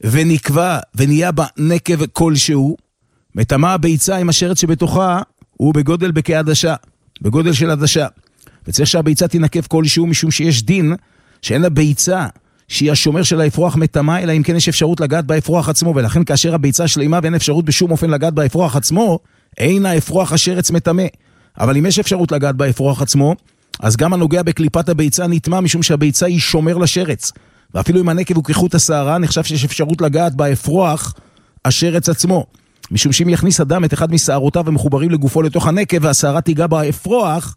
ונקבע ונהיה בה נקב כלשהו, מטמא הביצה עם השרץ שבתוכה הוא בגודל בכעדשה, בגודל של עדשה. וצריך שהביצה תנקב כלשהו, משום שיש דין שאין הביצה שהיא השומר של האפרוח מטמא, אלא אם כן יש אפשרות לגעת באפרוח עצמו, ולכן כאשר הביצה שלמה ואין אפשרות בשום אופן לגעת באפרוח עצמו, אין האפרוח השרץ מטמא. אבל אם יש אפשרות לגעת באפרוח עצמו, אז גם הנוגע בקליפת הביצה נטמא, משום שהביצה היא שומר לשרץ. ואפילו אם הנקב הוא כחוט השערה, נחשב שיש אפשרות לגעת באפרוח השרץ עצמו. משום שאם יכניס אדם את אחד משערותיו המחוברים לגופו לתוך הנקב, והשערה תיגע באפרוח,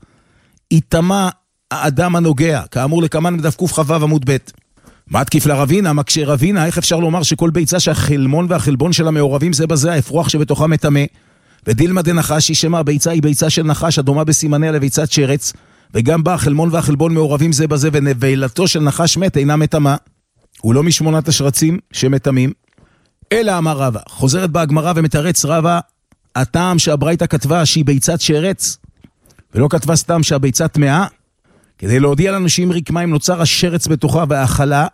יטמא האדם הנוגע, כאמור לקמן בדף קכ"ו עמוד ב'. מה תקיף לרבינה? מקשה רבינה, איך אפשר לומר שכל ביצה שהחלמון והחלבון שלה מעורבים זה בזה, האפרוח שבתוכה מטמא? ודילמה דנחשי, שמה הביצה היא ביצה של נחש הדומה בסימניה לביצת שרץ, וגם בה החלמון והחלבון מעורבים זה בזה, ונבלתו של נחש מת אינה מטמא. הוא לא משמונת השרצים שמטמאים. אלא אמר רבא, חוזרת בה הגמרא ומתרץ רבא, הטעם שהברייתא כתבה שהיא ביצת שרץ, ולא כתבה סתם שהביצה טמאה, כדי להודיע לנו שאם רקמה אם נוצר השרץ בתוכה והאכלה,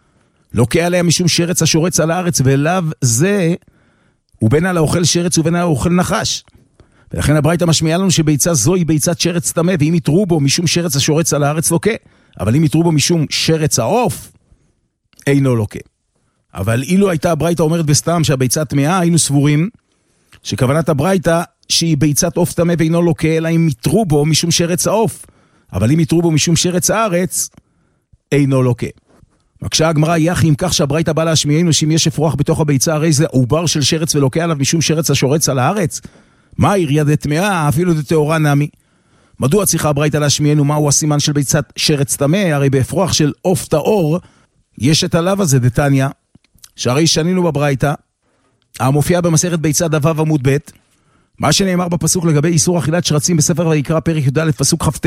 לוקה עליה משום שרץ השורץ על הארץ, ולאו זה הוא בין על האוכל שרץ ובין על האוכל נחש. ולכן הברייתא משמיעה לנו שביצה זו היא ביצת שרץ טמא, ואם יתרו בו משום שרץ השורץ על הארץ לוקה, אבל אם יתרו בו משום שרץ העוף, אינו לוקה. אבל אילו הייתה הברייתא אומרת בסתם שהביצה טמאה, היינו סבורים שכוונת הברייתא שהיא ביצת עוף טמא ואינו לוקה, אלא אם יתרו בו משום שרץ העוף. אבל אם יתרו בו משום שרץ הארץ, אינו לוקה. מקשה הגמרא, יחי אם כך שהברייתא בא להשמיענו שאם יש אפרוח בתוך הביצה, הרי זה עובר של שרץ ולוקה עליו משום שרץ השורץ על הארץ. מה יריה דטמאה, אפילו דטהורה נמי. מדוע צריכה הברייתא להשמיענו מהו הסימן של ביצת שרץ טמא? הרי באפרוח של עוף טהור יש את הלאו הזה דתניא, שהרי שנינו בברייתא, המופיע במסכת ביצה דף עמוד ב', מה שנאמר בפסוק לגבי איסור אכילת שרצים בספר ויקרא פרק י"ד פסוק כ"ט,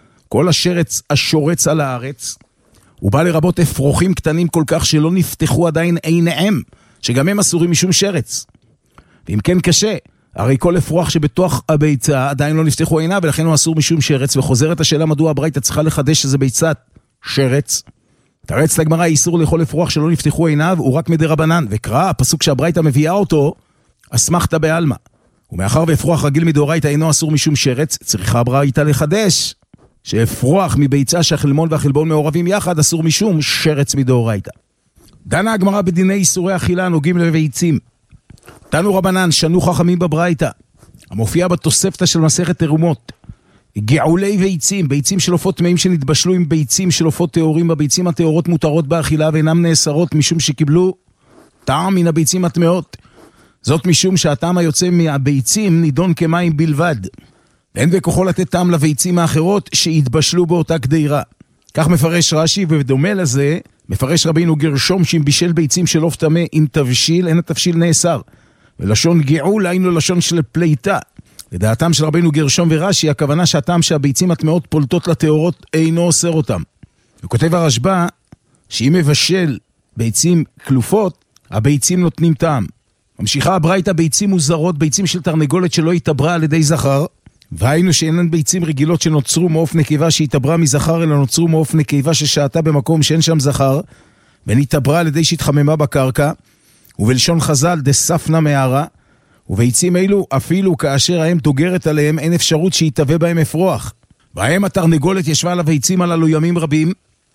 כל השרץ השורץ על הארץ, הוא בא לרבות אפרוחים קטנים כל כך שלא נפתחו עדיין עיניהם, שגם הם אסורים משום שרץ. ואם כן קשה, הרי כל אפרוח שבתוך הביצה עדיין לא נפתחו עיניו, ולכן הוא אסור משום שרץ, וחוזרת השאלה מדוע הברייתא צריכה לחדש שזה ביצת שרץ. תרץ לגמרא, איסור לאכול אפרוח שלא נפתחו עיניו, הוא רק מדרבנן, וקרא הפסוק שהברייתא מביאה אותו, אסמכתא בעלמא. ומאחר ואפרוח רגיל מדאורייתא אינו אסור משום שרץ, צריכה הברייתא לחדש שאפרוח מביצה שהחלמון והחלבון מעורבים יחד אסור משום שרץ מדאורייתא. דנה הגמרא בדיני איסורי אכילה הנוגעים לביצים. תנו רבנן, שנו חכמים בברייתא, המופיע בתוספתא של מסכת תרומות, געולי ביצים, ביצים של עופות טמאים שנתבשלו עם ביצים של עופות טהורים, הביצים הטהורות מותרות באכילה ואינם נאסרות משום שקיבלו טעם מן הביצים הטמאות. זאת משום שהטעם היוצא מהביצים נידון כמים בלבד. אין בכוחו לתת טעם לביצים האחרות שהתבשלו באותה קדירה. כך מפרש רש"י, ובדומה לזה מפרש רבינו גרשום שאם בישל ביצים של עוף טמא עם תבשיל, אין התבשיל נאסר. ולשון געול היינו לשון של פליטה. לדעתם של רבינו גרשום ורש"י, הכוונה שהטעם שהביצים הטמאות פולטות לטהורות אינו אוסר אותם. וכותב הרשב"א שאם מבשל ביצים כלופות, הביצים נותנים טעם. ממשיכה הברייתא, ביצים מוזרות, ביצים של תרנגולת שלא התעברה על ידי זכר, והיינו שאינן ביצים רגילות שנוצרו מעוף נקבה שהתעברה מזכר, אלא נוצרו מעוף נקבה ששעתה במקום שאין שם זכר, ונתעברה על ידי שהתחממה בקרקע, ובלשון חז"ל דספנה מערה, וביצים אלו אפילו כאשר האם דוגרת עליהם אין אפשרות שיתהווה בהם אפרוח. והאם התרנגולת ישבה על הביצים הללו ימים רבים,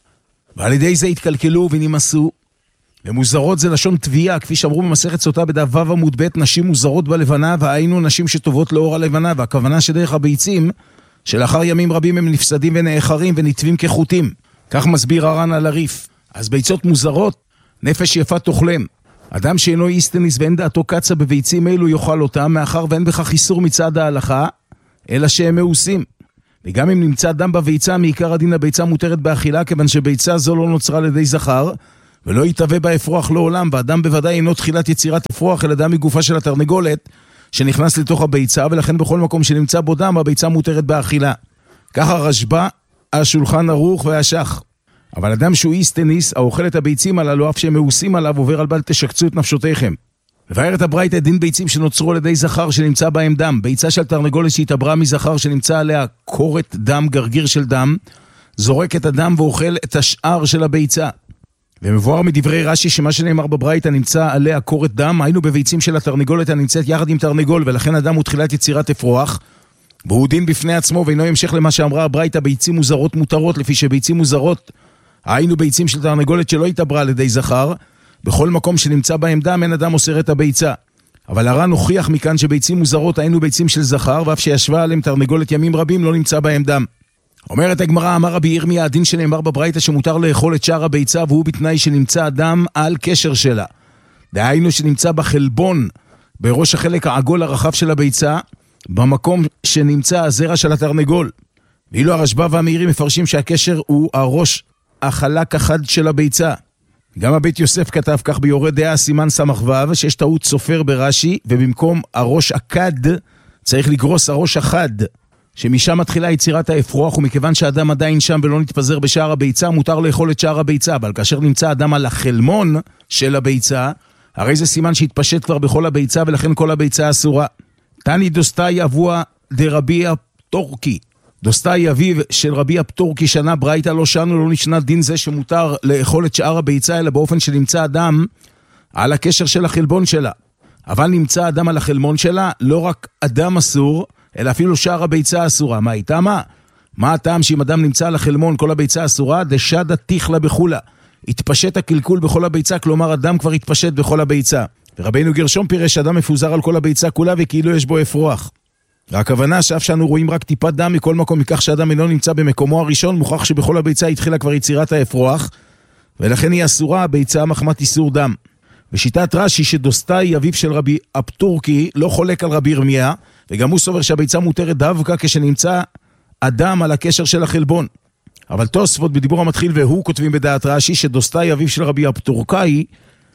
ועל ידי זה התקלקלו ונמסו. ומוזרות זה לשון תביעה, כפי שאמרו במסכת סוטה בדף ו' עמוד ב', נשים מוזרות בלבנה, והיינו נשים שטובות לאור הלבנה, והכוונה שדרך הביצים, שלאחר ימים רבים הם נפסדים ונאחרים ונטבים כחוטים. כך מסביר הר"ן על הריף. אז ביצות מוזרות, נפש יפה תאכלם. אדם שאינו איסטניס ואין דעתו קצה בביצים אלו יאכל אותם, מאחר ואין בכך איסור מצד ההלכה, אלא שהם מאוסים. וגם אם נמצא דם בביצה, מעיקר הדין הביצה מותרת באכילה, כיוון שביצה זו לא נוצרה על ידי זכר, ולא יתהווה בה אפרוח לעולם, ואדם בוודאי אינו תחילת יצירת אפרוח, אלא דם מגופה של התרנגולת, שנכנס לתוך הביצה, ולכן בכל מקום שנמצא בו דם, הביצה מותרת באכילה. ככה רשב"א, השולחן ערוך והשח. אבל אדם שהוא איסטניס, האוכל את הביצים הללו, אף שהם מאוסים עליו, עובר על בל תשקצו את נפשותיכם. לבאר את הברייתא דין ביצים שנוצרו על ידי זכר שנמצא בהם דם, ביצה של תרנגולת שהתעברה מזכר שנמצא עליה קורת דם, גרגיר של דם, זורק את הדם ואוכל את השאר של הביצה. ומבואר מדברי רש"י שמה שנאמר בברייתא נמצא עליה קורת דם, היינו בביצים של התרנגולת הנמצאת יחד עם תרנגול, ולכן הדם הוא תחילת יצירת אפרוח, והוא דין בפני עצמו ואינו המשך למה שאמרה הברייתא ביצים מוזרות מותרות, לפי שביצים מוזרות היינו ביצים של תרנגולת שלא התעברה על ידי זכר, בכל מקום שנמצא בהם דם אין אדם אוסר את הביצה. אבל הר"ן הוכיח מכאן שביצים מוזרות היינו ביצים של זכר, ואף שישבה עליהם תרנגולת ימים רבים לא נמצא בהם דם. אומרת הגמרא, אמר רבי ירמיה, הדין שנאמר בברייתא שמותר לאכול את שאר הביצה, והוא בתנאי שנמצא הדם על קשר שלה. דהיינו שנמצא בחלבון, בראש החלק העגול הרחב של הביצה, במקום שנמצא הזרע של התרנגול. ואילו הרשב"א והמאירי מפרשים שהקשר הוא הראש החלק החד של הביצה. גם הבית יוסף כתב כך ביורד דעה סימן סמ"ו, שיש טעות סופר ברש"י, ובמקום הראש הכד צריך לגרוס הראש החד, שמשם מתחילה יצירת האפרוח, ומכיוון שהאדם עדיין שם ולא נתפזר בשאר הביצה, מותר לאכול את שאר הביצה, אבל כאשר נמצא אדם על החלמון של הביצה, הרי זה סימן שהתפשט כבר בכל הביצה, ולכן כל הביצה אסורה. תני דוסטאי אבוה דרבי הפטורקי, דוסטאי אביו של רבי הפטורקי שנה ברייתא לא שנו, לא נשנה דין זה שמותר לאכול את שאר הביצה, אלא באופן שנמצא אדם על הקשר של החלבון שלה. אבל נמצא אדם על החלמון שלה, לא רק אדם אסור, אלא אפילו שאר הביצה אסורה. מה איתה מה? מה הטעם שאם אדם נמצא על החלמון כל הביצה אסורה? דשדה תיכלה בחולה. התפשט הקלקול בכל הביצה, כלומר הדם כבר התפשט בכל הביצה. ורבינו גרשום פירש שהדם מפוזר על כל הביצה כולה וכאילו יש בו אפרוח. והכוונה שאף שאנו רואים רק טיפת דם מכל מקום מכך שהדם אינו נמצא במקומו הראשון, מוכח שבכל הביצה התחילה כבר יצירת האפרוח, ולכן היא אסורה הביצה מחמת איסור דם. בשיטת רש"י שדוסטאי אביו של רבי אפטורקי לא חולק על רבי ירמיה, וגם הוא סובר שהביצה מותרת דווקא כשנמצא אדם על הקשר של החלבון. אבל תוספות בדיבור המתחיל והוא כותבים בדעת רש"י שדוסטאי אביו של רבי אפטורקי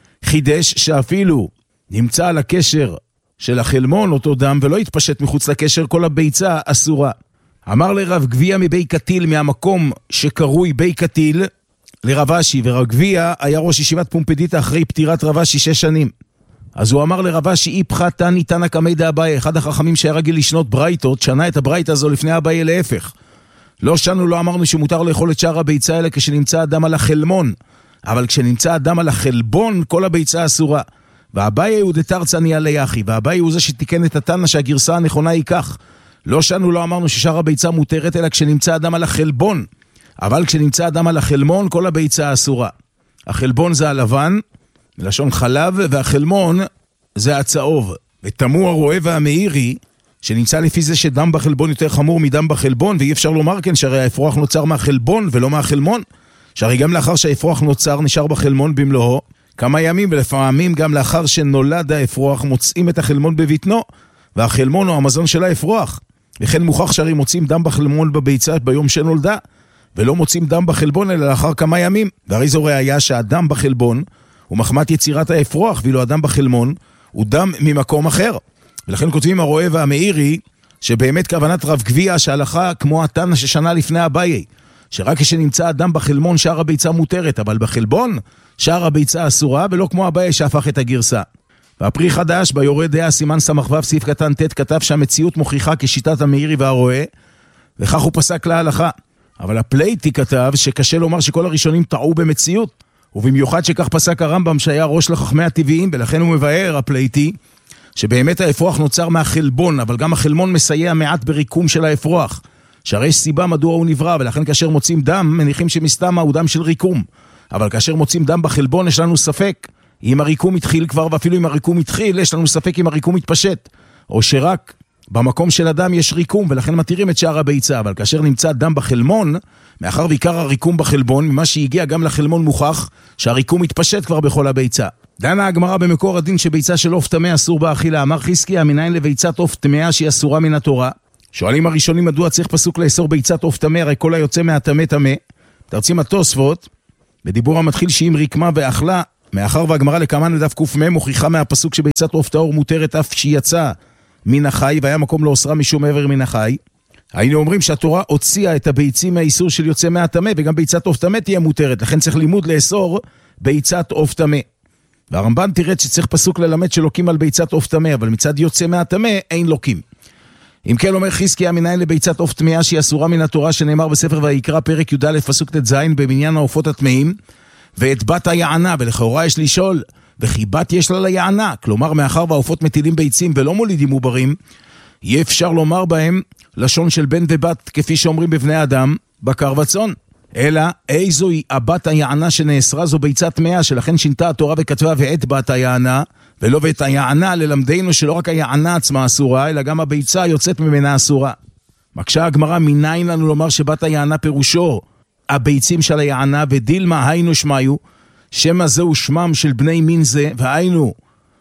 חידש שאפילו נמצא על הקשר של החלמון אותו דם ולא התפשט מחוץ לקשר, כל הביצה אסורה. אמר לרב גביע מבי קטיל מהמקום שקרוי בי קטיל לרב אשי, ורב גביע היה ראש ישיבת פומפדיטה אחרי פטירת רב אשי 6 שנים. אז הוא אמר לרב אשי איפכה תני תנא קמי דאביי, אחד החכמים שהיה רגיל לשנות ברייתות, שנה את הברייתה הזו לפני אביי להפך. לא שנו, לא אמרנו שמותר לאכול את שאר הביצה האלה כשנמצא אדם על החלמון, אבל כשנמצא אדם על החלבון כל הביצה אסורה. ואביי הוא דתרצני עלי יחי, ואביי הוא זה שתיקן את התנא שהגרסה הנכונה היא כך. לא שנו, לא אמרנו ששאר הביצה מותרת אלא כשנמצא אדם על החלבון, אבל כשנמצא אדם על החלמון כל הביצה אסורה. החלבון זה הלבן, מלשון חלב, והחלמון זה הצהוב. ותמו הרואה והמאירי, שנמצא לפי זה שדם בחלבון יותר חמור מדם בחלבון, ואי אפשר לומר כן שהרי האפרוח נוצר מהחלבון ולא מהחלמון, שהרי גם לאחר שהאפרוח נוצר נשאר בחלמון במלואו כמה ימים, ולפעמים גם לאחר שנולד האפרוח מוצאים את החלמון בבטנו, והחלמון הוא המזון של האפרוח. וכן מוכח שהרי מוצאים דם בחלמון בביצה ביום שנולדה, ולא מוצאים דם בחלבון אלא לאחר כמה ימים. והרי זו ראיה שהדם בחלבון הוא מחמת יצירת האפרוח, ואילו הדם בחלמון הוא דם ממקום אחר. ולכן כותבים הרואה והמאירי שבאמת כוונת רב גביע שהלכה כמו התנא ששנה לפני אביי, שרק כשנמצא אדם בחלמון שאר הביצה מותרת, אבל בחלבון שאר הביצה אסורה, ולא כמו אביי שהפך את הגרסה. והפרי חדש ביורה דעה סימן סמ"ו סעיף קטן ט' כתב שהמציאות מוכיחה כשיטת המאירי והרואה, וכך הוא פסק להלכה. אבל הפלייטי כתב שקשה לומר שכל הראשונים טעו במציאות, ובמיוחד שכך פסק הרמב"ם שהיה ראש לחכמי הטבעיים, ולכן הוא מבאר הפלייטי שבאמת האפרוח נוצר מהחלבון, אבל גם החלמון מסייע מעט בריקום של האפרוח, שהרי יש סיבה מדוע הוא נברא, ולכן כאשר מוצאים דם מניחים שמסתמה הוא דם של ריקום, אבל כאשר מוצאים דם בחלבון יש לנו ספק אם הריקום התחיל כבר, ואפילו אם הריקום התחיל יש לנו ספק אם הריקום התפשט, או שרק במקום של הדם יש ריקום ולכן מתירים את שאר הביצה. אבל כאשר נמצא דם בחלמון, מאחר ועיקר הריקום בחלבון, ממה שהגיע גם לחלמון מוכח שהריקום התפשט כבר בכל הביצה. דנה הגמרא במקור הדין שביצה של עוף טמא אסור באכילה. אמר חזקיה מניין לביצת עוף טמאה שהיא אסורה מן התורה? שואלים הראשונים מדוע צריך פסוק לאסור ביצת עוף טמא, הרי כל היוצא מהטמא טמא. תרצים התוספות בדיבור המתחיל שאם ריקמה ואכלה, מאחר והגמרא לקמן לדף ק"מ מוכיחה מהפסוק שביצת עוף טהור מותרת אף שיצא מן החי, והיה מקום לאוסרה משום מעבר מן החי. היינו אומרים שהתורה הוציאה את הביצים מהאיסור של יוצא מהטמא, וגם ביצת עוף טמא תהיה מותרת, לכן צריך לימוד לאסור ביצת עוף טמא. והרמב"ן תירד שצריך פסוק ללמד שלוקים על ביצת עוף טמא, אבל מצד יוצא מהטמא אין לוקים. אם כן אומר חזקיה מניין לביצת עוף טמאה שהיא אסורה מן התורה, שנאמר בספר ויקרא פרק י"א פסוק ט"ז במניין העופות הטמאים, ואת בת היענה, ולכאורה יש לשאול וכי בת יש לה ליענה, כלומר מאחר והעופות מטילים ביצים ולא מולידים עוברים, יהיה אפשר לומר בהם לשון של בן ובת כפי שאומרים בבני אדם בקר וצאן. אלא איזוהי הבת היענה שנאסרה, זו ביצת טמאה, שלכן שינתה התורה וכתבה ואת בת היענה, ולא ואת היענה, ללמדנו שלא רק היענה עצמה אסורה, אלא גם הביצה יוצאת ממנה אסורה. מקשה הגמרא מניין לנו לומר שבת היענה פירושו הביצים של היענה, ודילמה היינו שמיו, שמה זהו שמם של בני מין זה, והיינו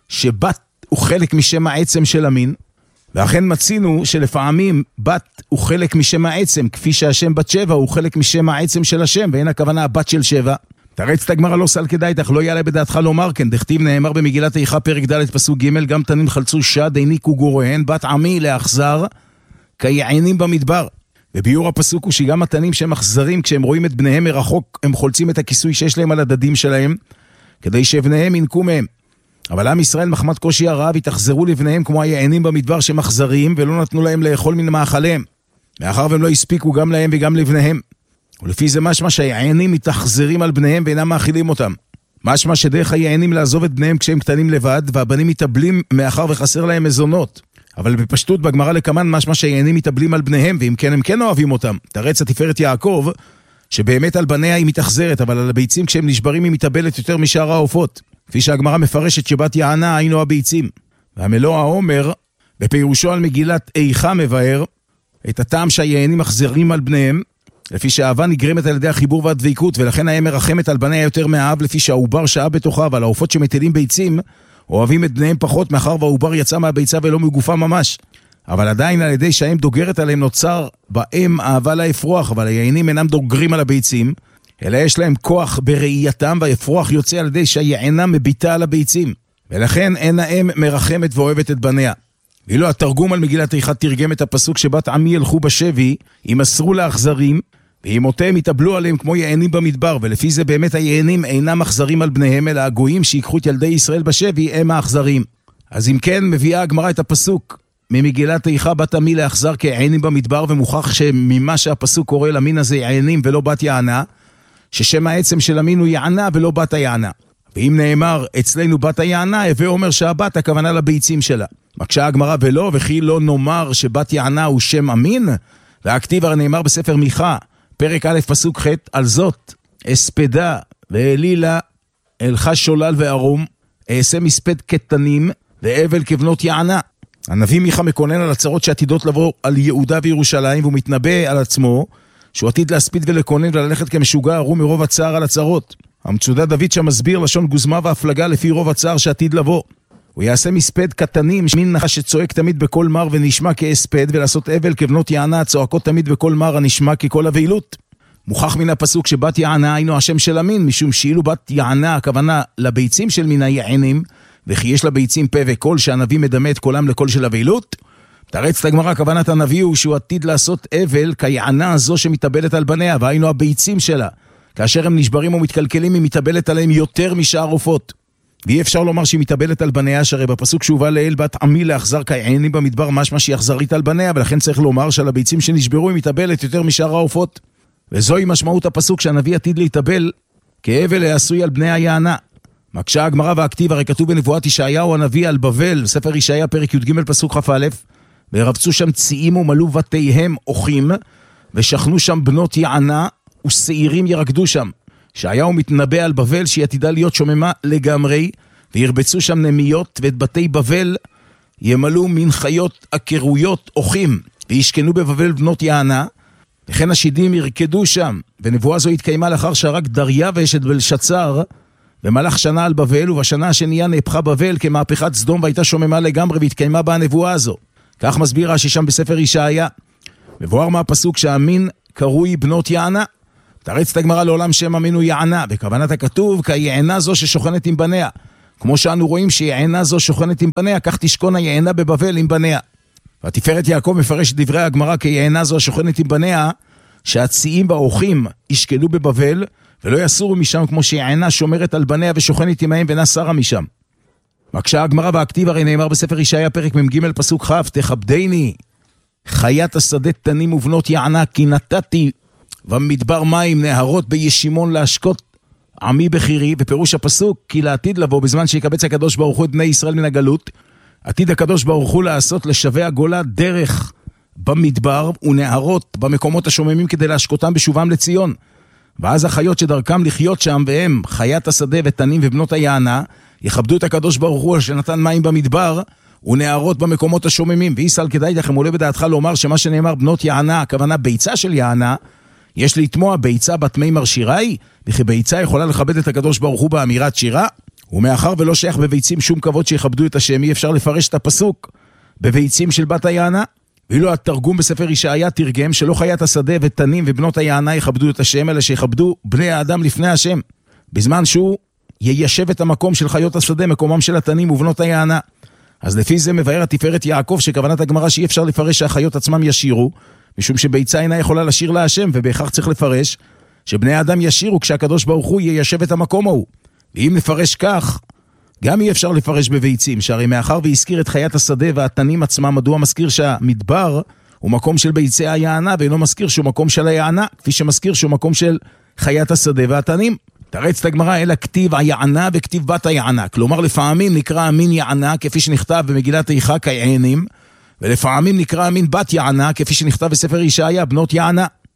שבת הוא חלק משם העצם של המין, ואכן מצינו שלפעמים בת הוא חלק משם העצם, כפי שהשם בת שבע הוא חלק משם העצם של השם, ואין הכוונה הבת של שבע. תרץ את הגמרא לא סל כדאיתך, לא יעלה בדעתך לומר כן, דכתיב נאמר במגילת איכה פרק ד' פסוק ג' גם תנים חלצו שד העניקו גוריהן, בת עמי לאכזר כיענים במדבר. וביור הפסוק הוא שגם התנים שהם אכזרים, כשהם רואים את בניהם מרחוק, הם חולצים את הכיסוי שיש להם על הדדים שלהם, כדי שבניהם ינקו מהם. אבל עם ישראל מחמת קושי הרעב התאכזרו לבניהם כמו היענים במדבר שהם אכזריים, ולא נתנו להם לאכול מן מאכליהם, מאחר והם לא הספיקו גם להם וגם לבניהם. ולפי זה משמע שהיענים מתאכזרים על בניהם ואינם מאכילים אותם. משמע שדרך היענים לעזוב את בניהם כשהם קטנים לבד, והבנים מתאבלים מאחר וחסר להם מזונות. אבל בפשטות בגמרא לקמן משמע שהיענים מתאבלים על בניהם, ואם כן הם כן אוהבים אותם. תרץ התפארת יעקב שבאמת על בניה היא מתאכזרת, אבל על הביצים כשהם נשברים היא מתאבלת יותר משאר העופות. כפי שהגמרא מפרשת שבת יענה היינו הביצים. והמלוא העומר, בפירושו על מגילת איכה מבאר, את הטעם שהיענים מחזרים על בניהם, לפי שהאהבה נגרמת על ידי החיבור והדביקות, ולכן האם מרחמת על בניה יותר מהאב, לפי שהעובר שעה בתוכה, אבל העופות שמטילים ביצים, אוהבים את בניהם פחות, מאחר והעובר יצא מהביצה ולא מגופה ממש. אבל עדיין על ידי שהאם דוגרת עליהם נוצר בהם אהבה לאפרוח, אבל היענים אינם דוגרים על הביצים, אלא יש להם כוח בראייתם, והאפרוח יוצא על ידי שהיענה מביטה על הביצים. ולכן אין האם מרחמת ואוהבת את בניה. ואילו התרגום על מגילת איכה תרגם את הפסוק שבת עמי ילכו בשבי, ימסרו לאכזרים, ואימותיהם יתאבלו עליהם כמו יענים במדבר, ולפי זה באמת היענים אינם אכזרים על בניהם, אלא הגויים שיקחו את ילדי ישראל בשבי הם האכזרים. אז אם כן מביאה הגמרא את הפסוק ממגילת איכה בת עמי לאכזר כיענים במדבר, ומוכח שממה שהפסוק קורא למין הזה יענים ולא בת יענה, ששם העצם של המין הוא יענה ולא בת היענה. ואם נאמר אצלנו בת היענה, הווה אומר שהבת הכוונה לביצים שלה. מקשה הגמרא ולא, וכי לא נאמר שבת יענה הוא שם המין? והכתיב הרי נאמר בספר מיכה, פרק א' פסוק ח', על זאת אספדה ואלילה אלך שולל וערום, אעשה מספד קטנים ואבל כבנות יענה. הנביא מיכה מקונן על הצרות שעתידות לבוא על יהודה וירושלים, והוא מתנבא על עצמו שהוא עתיד להספיד ולקונן וללכת כמשוגע ערום מרוב הצער על הצרות. המצודה דוד שם מסביר לשון גוזמה והפלגה לפי רוב הצער שעתיד לבוא. הוא יעשה מספד קטנים, מין נחש שצועק תמיד בכל מר ונשמע כאספד, ולעשות אבל כבנות יענה צועקות תמיד בכל מר הנשמע ככל הווילות. מוכח מן הפסוק שבת יענה היינו השם של המין, משום שאילו בת יענה הכוונה לביצים של מין היענים, וכי יש לביצים פה וקול שהנביא מדמה את קולם לקול של הווילות. תרץ את הגמרא, כוונת הנביא הוא שהוא עתיד לעשות אבל כיענה הזו שמתאבלת על בניה, והיינו הביצים שלה. כאשר הם נשברים או מתקלקלים היא מתאבלת עליהם יותר משאר עופות. ואי אפשר לומר שהיא מתאבלת על בניה, שהרי בפסוק שהובא לאל בת עמי לאכזר כיענים במדבר משמע שהיא אכזרית על בניה, ולכן צריך לומר שעל הביצים שנשברו היא מתאבלת יותר משאר העופות. וזוהי משמעות הפסוק שהנביא עתיד להתאבל כאבל העשוי על בני היענה. מקשה הגמרא והכתיב, הרי כתוב בנבואת ישעיהו הנביא על בבל, ספר ישעיה פרק י"ג פסוק כ"א, ורבצו שם ציים ומלאו בתיהם אוחים, ושכנו שם בנות יענה ושעירים ירקדו שם. ישעיהו מתנבא על בבל שהיא עתידה להיות שוממה לגמרי, וירבצו שם נמיות, ואת בתי בבל ימלאו מן חיות עקרויות אוחים, וישכנו בבבל בנות יענה, וכן השידים ירקדו שם. ונבואה זו התקיימה לאחר שהרג דריווש את בלשצר, ומלך שנה על בבל, ובשנה השנייה נהפכה בבל כמהפכת סדום, והייתה שוממה לגמרי, והתקיימה בה הנבואה הזו. כך מסביר רש"י שם בספר ישעיה. מבואר מהפסוק שהמין קרוי בנות יענה. תרץ את הגמרא לעולם שם המין הוא יענה, וכוונת הכתוב כיענה זו ששוכנת עם בניה. כמו שאנו רואים שיענה זו שוכנת עם בניה, כך תשכון היענה בבבל עם בניה. והתפארת יעקב מפרש דברי הגמרא כיענה זו השוכנת עם בניה, שהציים והאוחים ישקלו בבבל, ולא יסורו משם כמו שיענה שומרת על בניה ושוכנת עמהם ונסרה משם. מקשה הגמרא והכתיב הרי נאמר בספר ישעיה פרק מ"ג פסוק כ', תכבדני חיית השדה תנים ובנות יענה, כי נתתי במדבר מים נהרות בישימון להשקות עמי בחירי. בפירוש הפסוק כי לעתיד לבוא בזמן שיקבץ הקדוש ברוך הוא את בני ישראל מן הגלות, עתיד הקדוש ברוך הוא לעשות לשווה הגולה דרך במדבר ונהרות במקומות השוממים כדי להשקותם בשובם לציון. ואז החיות שדרכם לחיות שם, והם חיית השדה ותנים ובנות היענה, יכבדו את הקדוש ברוך הוא שנתן מים במדבר ונהרות במקומות השוממים. ויסל, כדאי לכם עולה בדעתך לומר שמה שנאמר בנות יענה, הכוונה ביצה של יענה, יש להתמוע ביצה בת מימר שיראי, וכי ביצה יכולה לכבד את הקדוש ברוך הוא באמירת שירה, ומאחר ולא שייך בביצים שום כבוד שיכבדו את השם, אי אפשר לפרש את הפסוק בביצים של בת היענה. ואילו התרגום בספר ישעיה תרגם שלא חיית השדה ותנים ובנות היענה יכבדו את השם, אלא שיכבדו בני האדם לפני השם, בזמן שהוא יישב את המקום של חיות השדה, מקומם של התנים ובנות היענה. אז לפי זה מבאר התפארת יעקב שכוונת הגמרא שאי אפשר לפרש שהחיות עצמם ישירו, משום שביצה אינה יכולה לשיר להשם, ובהכרח צריך לפרש שבני האדם ישירו כשהקדוש ברוך הוא יישב את המקום ההוא. ואם נפרש כך, גם אי אפשר לפרש בביצים, שהרי מאחר והזכיר את חיית השדה והתנים עצמם, מדוע מזכיר שהמדבר הוא מקום של ביצי היענה, ואינו מזכיר שהוא מקום של היענה, כפי שמזכיר שהוא מקום של חיית השדה והתנים. תרץ את הגמרא אלא כתיב היענה וכתיב בת היענה, כלומר לפעמים נקרא המין יענה כפי שנכתב במגילת איכה כיענים, ולפעמים נקרא המין בת יענה כפי שנכתב בספר ישעיה בנות יענה.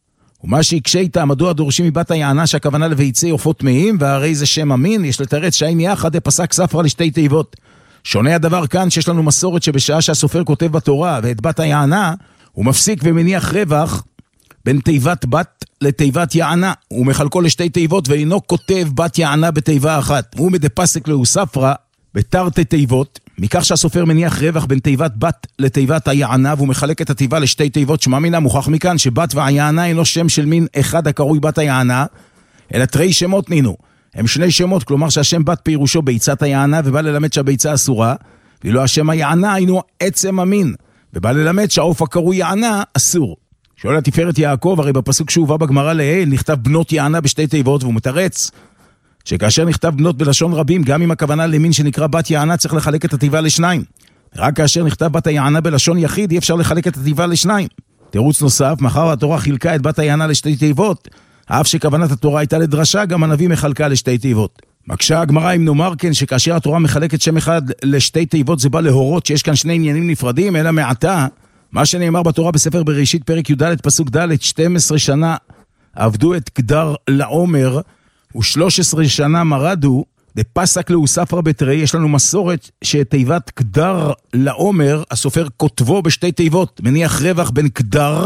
ומה שיקשה איתה, מדוע דורשים מבת היענה שהכוונה לביצי עופות טמאים, והרי זה שם אמין, יש לתרץ שהאם יחד פסק ספרא לשתי תיבות. שונה הדבר כאן שיש לנו מסורת שבשעה שהסופר כותב בתורה ואת בת היענה, הוא מפסיק ומניח רווח בין תיבת בת לתיבת יענה, הוא מחלקו לשתי תיבות ואינו כותב בת יענה בתיבה אחת. הוא מדפסק לו ספרא בתרתי תיבות, מכך שהסופר מניח רווח בין תיבת בת לתיבת היענה, והוא מחלק את התיבה לשתי תיבות. שמע מינה, מוכח מכאן שבת והיענה אינו שם של מין אחד הקרוי בת היענה, אלא תרי שמות נינו. הם שני שמות, כלומר שהשם בת פירושו ביצת היענה, ובא ללמד שהביצה אסורה, ואילו השם היענה אינו עצם המין, ובא ללמד שהעוף הקרוי יענה אסור. שואל התפארת יעקב, הרי בפסוק שהובא בגמרא לעיל נכתב בנות יענה בשתי תיבות, והוא מתרץ שכאשר נכתב בנות בלשון רבים, גם אם הכוונה למין שנקרא בת יענה, צריך לחלק את התיבה לשניים. רק כאשר נכתב בת היענה בלשון יחיד, אי אפשר לחלק את התיבה לשניים. תירוץ נוסף, מאחר התורה חילקה את בת היענה לשתי תיבות, אף שכוונת התורה הייתה לדרשה, גם הנביא מחלקה לשתי תיבות. מקשה הגמרא אם נאמר כן, שכאשר התורה מחלקת שם אחד לשתי תיבות, זה בא להורות שיש כאן שני עניינים נפרדים, אלא מעתה, מה שנאמר בתורה בספר בראשית פרק י"ד פסוק ד' 12 שנה עבדו את קדר לעומר, ו13 שנה מרדו, דפסק לו ספרא בתרי. יש לנו מסורת שתיבת קדר לעומר, הסופר כותבו בשתי תיבות, מניח רווח בין קדר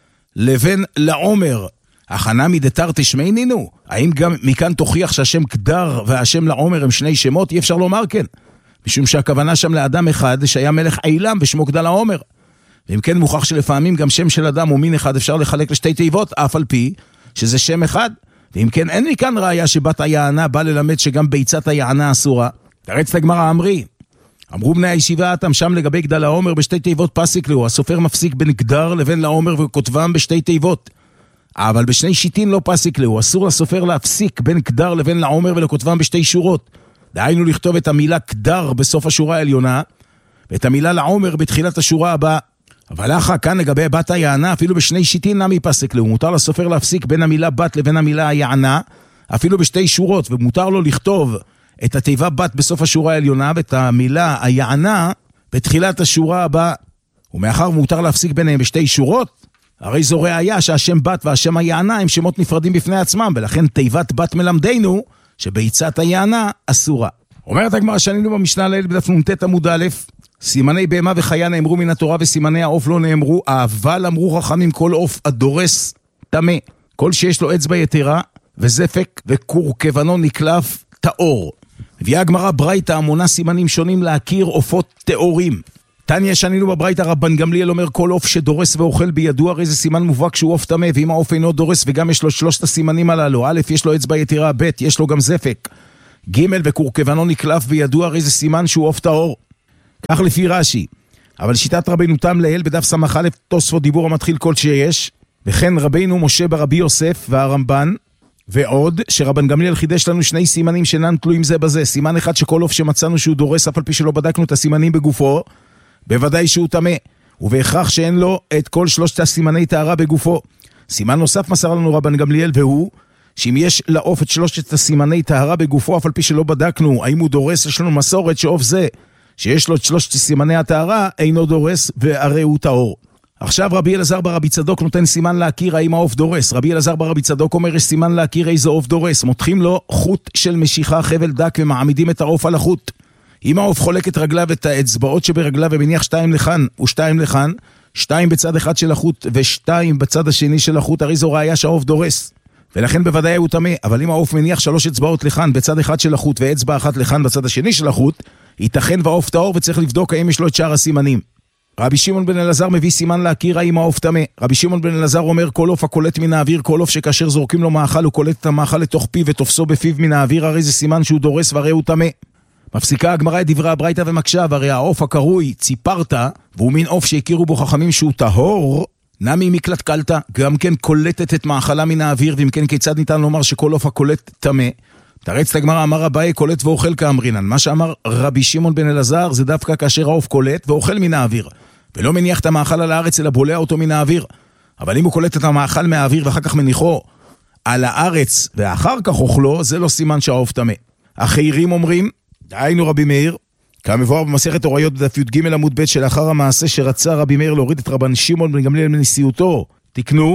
לבין לעומר. הכנה מדתר תשמעי נינו, האם גם מכאן תוכיח שהשם קדר והשם לעומר הם שני שמות? אי אפשר לומר כן, משום שהכוונה שם לאדם אחד שהיה מלך עילם ושמו קדר לעומר. ואם כן מוכח שלפעמים גם שם של אדם או מין אחד אפשר לחלק לשתי תיבות, אף על פי שזה שם אחד. ואם כן, אין לי כאן ראיה שבת היענה בא ללמד שגם ביצת היענה אסורה. תרץ את הגמרא אמרי, אמרו בני הישיבה אתם שם לגבי גדל לעומר בשתי תיבות פסיק לו, הסופר מפסיק בין גדר לבין לעומר וכותבם בשתי תיבות. אבל בשני שיטין לא פסיק לו, אסור לסופר להפסיק בין גדר לבין לעומר ולכותבם בשתי שורות. דהיינו לכתוב את המילה גדר בסוף השורה העליונה, ואת המילה לעומר בתחילת השורה הבאה. אבל אחר כאן לגבי בת היענה, אפילו בשני שיטין נמי פסק לו, מותר לסופר להפסיק בין המילה בת לבין המילה היענה, אפילו בשתי שורות, ומותר לו לכתוב את התיבה בת בסוף השורה העליונה, ואת המילה היענה בתחילת השורה הבאה. ומאחר מותר להפסיק ביניהם בשתי שורות, הרי זו ראיה שהשם בת והשם היענה הם שמות נפרדים בפני עצמם, ולכן תיבת בת מלמדנו שביצת היענה אסורה. אומרת הגמרא שנינו במשנה לעיל בדף נ"ט עמוד א', סימני בהמה וחיה נאמרו מן התורה וסימני העוף לא נאמרו, אבל אמרו חכמים כל עוף הדורס טמא, כל שיש לו אצבע יתרה וזפק וקורקבנו נקלף טהור. הביאה הגמרא ברייתא המונה סימנים שונים להכיר עופות טהורים. תניא שנינו בברייתא רבן גמליאל אומר כל עוף שדורס ואוכל בידוע, הרי זה סימן מובהק שהוא עוף טמא, ואם העוף אינו דורס וגם יש לו שלושת הסימנים הללו, א' יש לו אצבע יתרה, ב' יש לו גם זפק, ג' וקורקבנו נקלף בידוע, הרי זה סימן שהוא עוף טהור. כך לפי רש"י. אבל שיטת רבינו תם לעיל בדף סמך א' תוספות דיבור המתחיל כל שיש, וכן רבינו משה ברבי יוסף והרמב"ן, ועוד שרבן גמליאל חידש לנו שני סימנים שאינם תלויים זה בזה. סימן אחד שכל עוף שמצאנו שהוא דורס אף על פי שלא בדקנו את הסימנים בגופו, בוודאי שהוא טמא, ובהכרח שאין לו את כל שלושת הסימני טהרה בגופו. סימן נוסף מסר לנו רבן גמליאל, והוא שאם יש לעוף את שלושת הסימני טהרה בגופו אף על פי שלא בדקנו האם הוא דורס, יש לנו מסורת שעוף זה שיש לו את שלושת סימני הטהרה אינו דורס והרי הוא טהור. עכשיו רבי אלעזר ברבי צדוק נותן סימן להכיר האם העוף דורס. רבי אלעזר ברבי צדוק אומר יש סימן להכיר איזה עוף דורס, מותחים לו חוט של משיכה חבל דק ומעמידים את העוף על החוט. אם העוף חולק את רגליו ואת האצבעות שברגליו ומניח 2 לכאן ו2 לכאן, 2 בצד אחד של החוט ו2 בצד השני של החוט, הרי זו ראיה שהעוף דורס, ולכן בוודאי הוא טמא. אבל אם העוף מניח 3 אצבעות לכאן בצד אחד של החוט ואצבע אחת לכאן בצד השני של החוט, ייתכן והעוף טהור וצריך לבדוק האם יש לו את שאר הסימנים. רבי שמעון בן אלעזר מביא סימן להכיר האם העוף טמא. רבי שמעון בן אלעזר אומר כל עוף הקולט מן האוויר, כל עוף שכאשר זורקים לו מאכל הוא קולט את המאכל לתוך פיו ותופסו בפיו מן האוויר, הרי זה סימן שהוא דורס והרי הוא טמא. מפסיקה הגמרא את דברי הברייתא ומקשה, והרי העוף הקרוי ציפרתא, והוא מין עוף שהכירו בו חכמים שהוא טהור, נמי מקלט קלתא, גם כן קולטת את מאכלה מן האוויר, ואם כן כיצד ניתן לומר שכל עוף הקולט טמא? תרץ את הגמרא, אמר אביי קולט ואוכל כאמרינן. מה שאמר רבי שמעון בן אלעזר זה דווקא כאשר העוף קולט ואוכל מן האוויר, ולא מניח את המאכל על הארץ אלא בולע אותו מן האוויר. אבל אם הוא קולט את המאכל מהאוויר ואחר כך מניחו על הארץ ואחר כך אוכלו, זה לא סימן שהעוף טמא. אחרים אומרים, דהיינו רבי מאיר, כמבואר במסכת אוריות בדף י"ג עמוד ב' שלאחר המעשה שרצה רבי מאיר להוריד את רבן שמעון בן גמליאל מנשיאותו, תקנו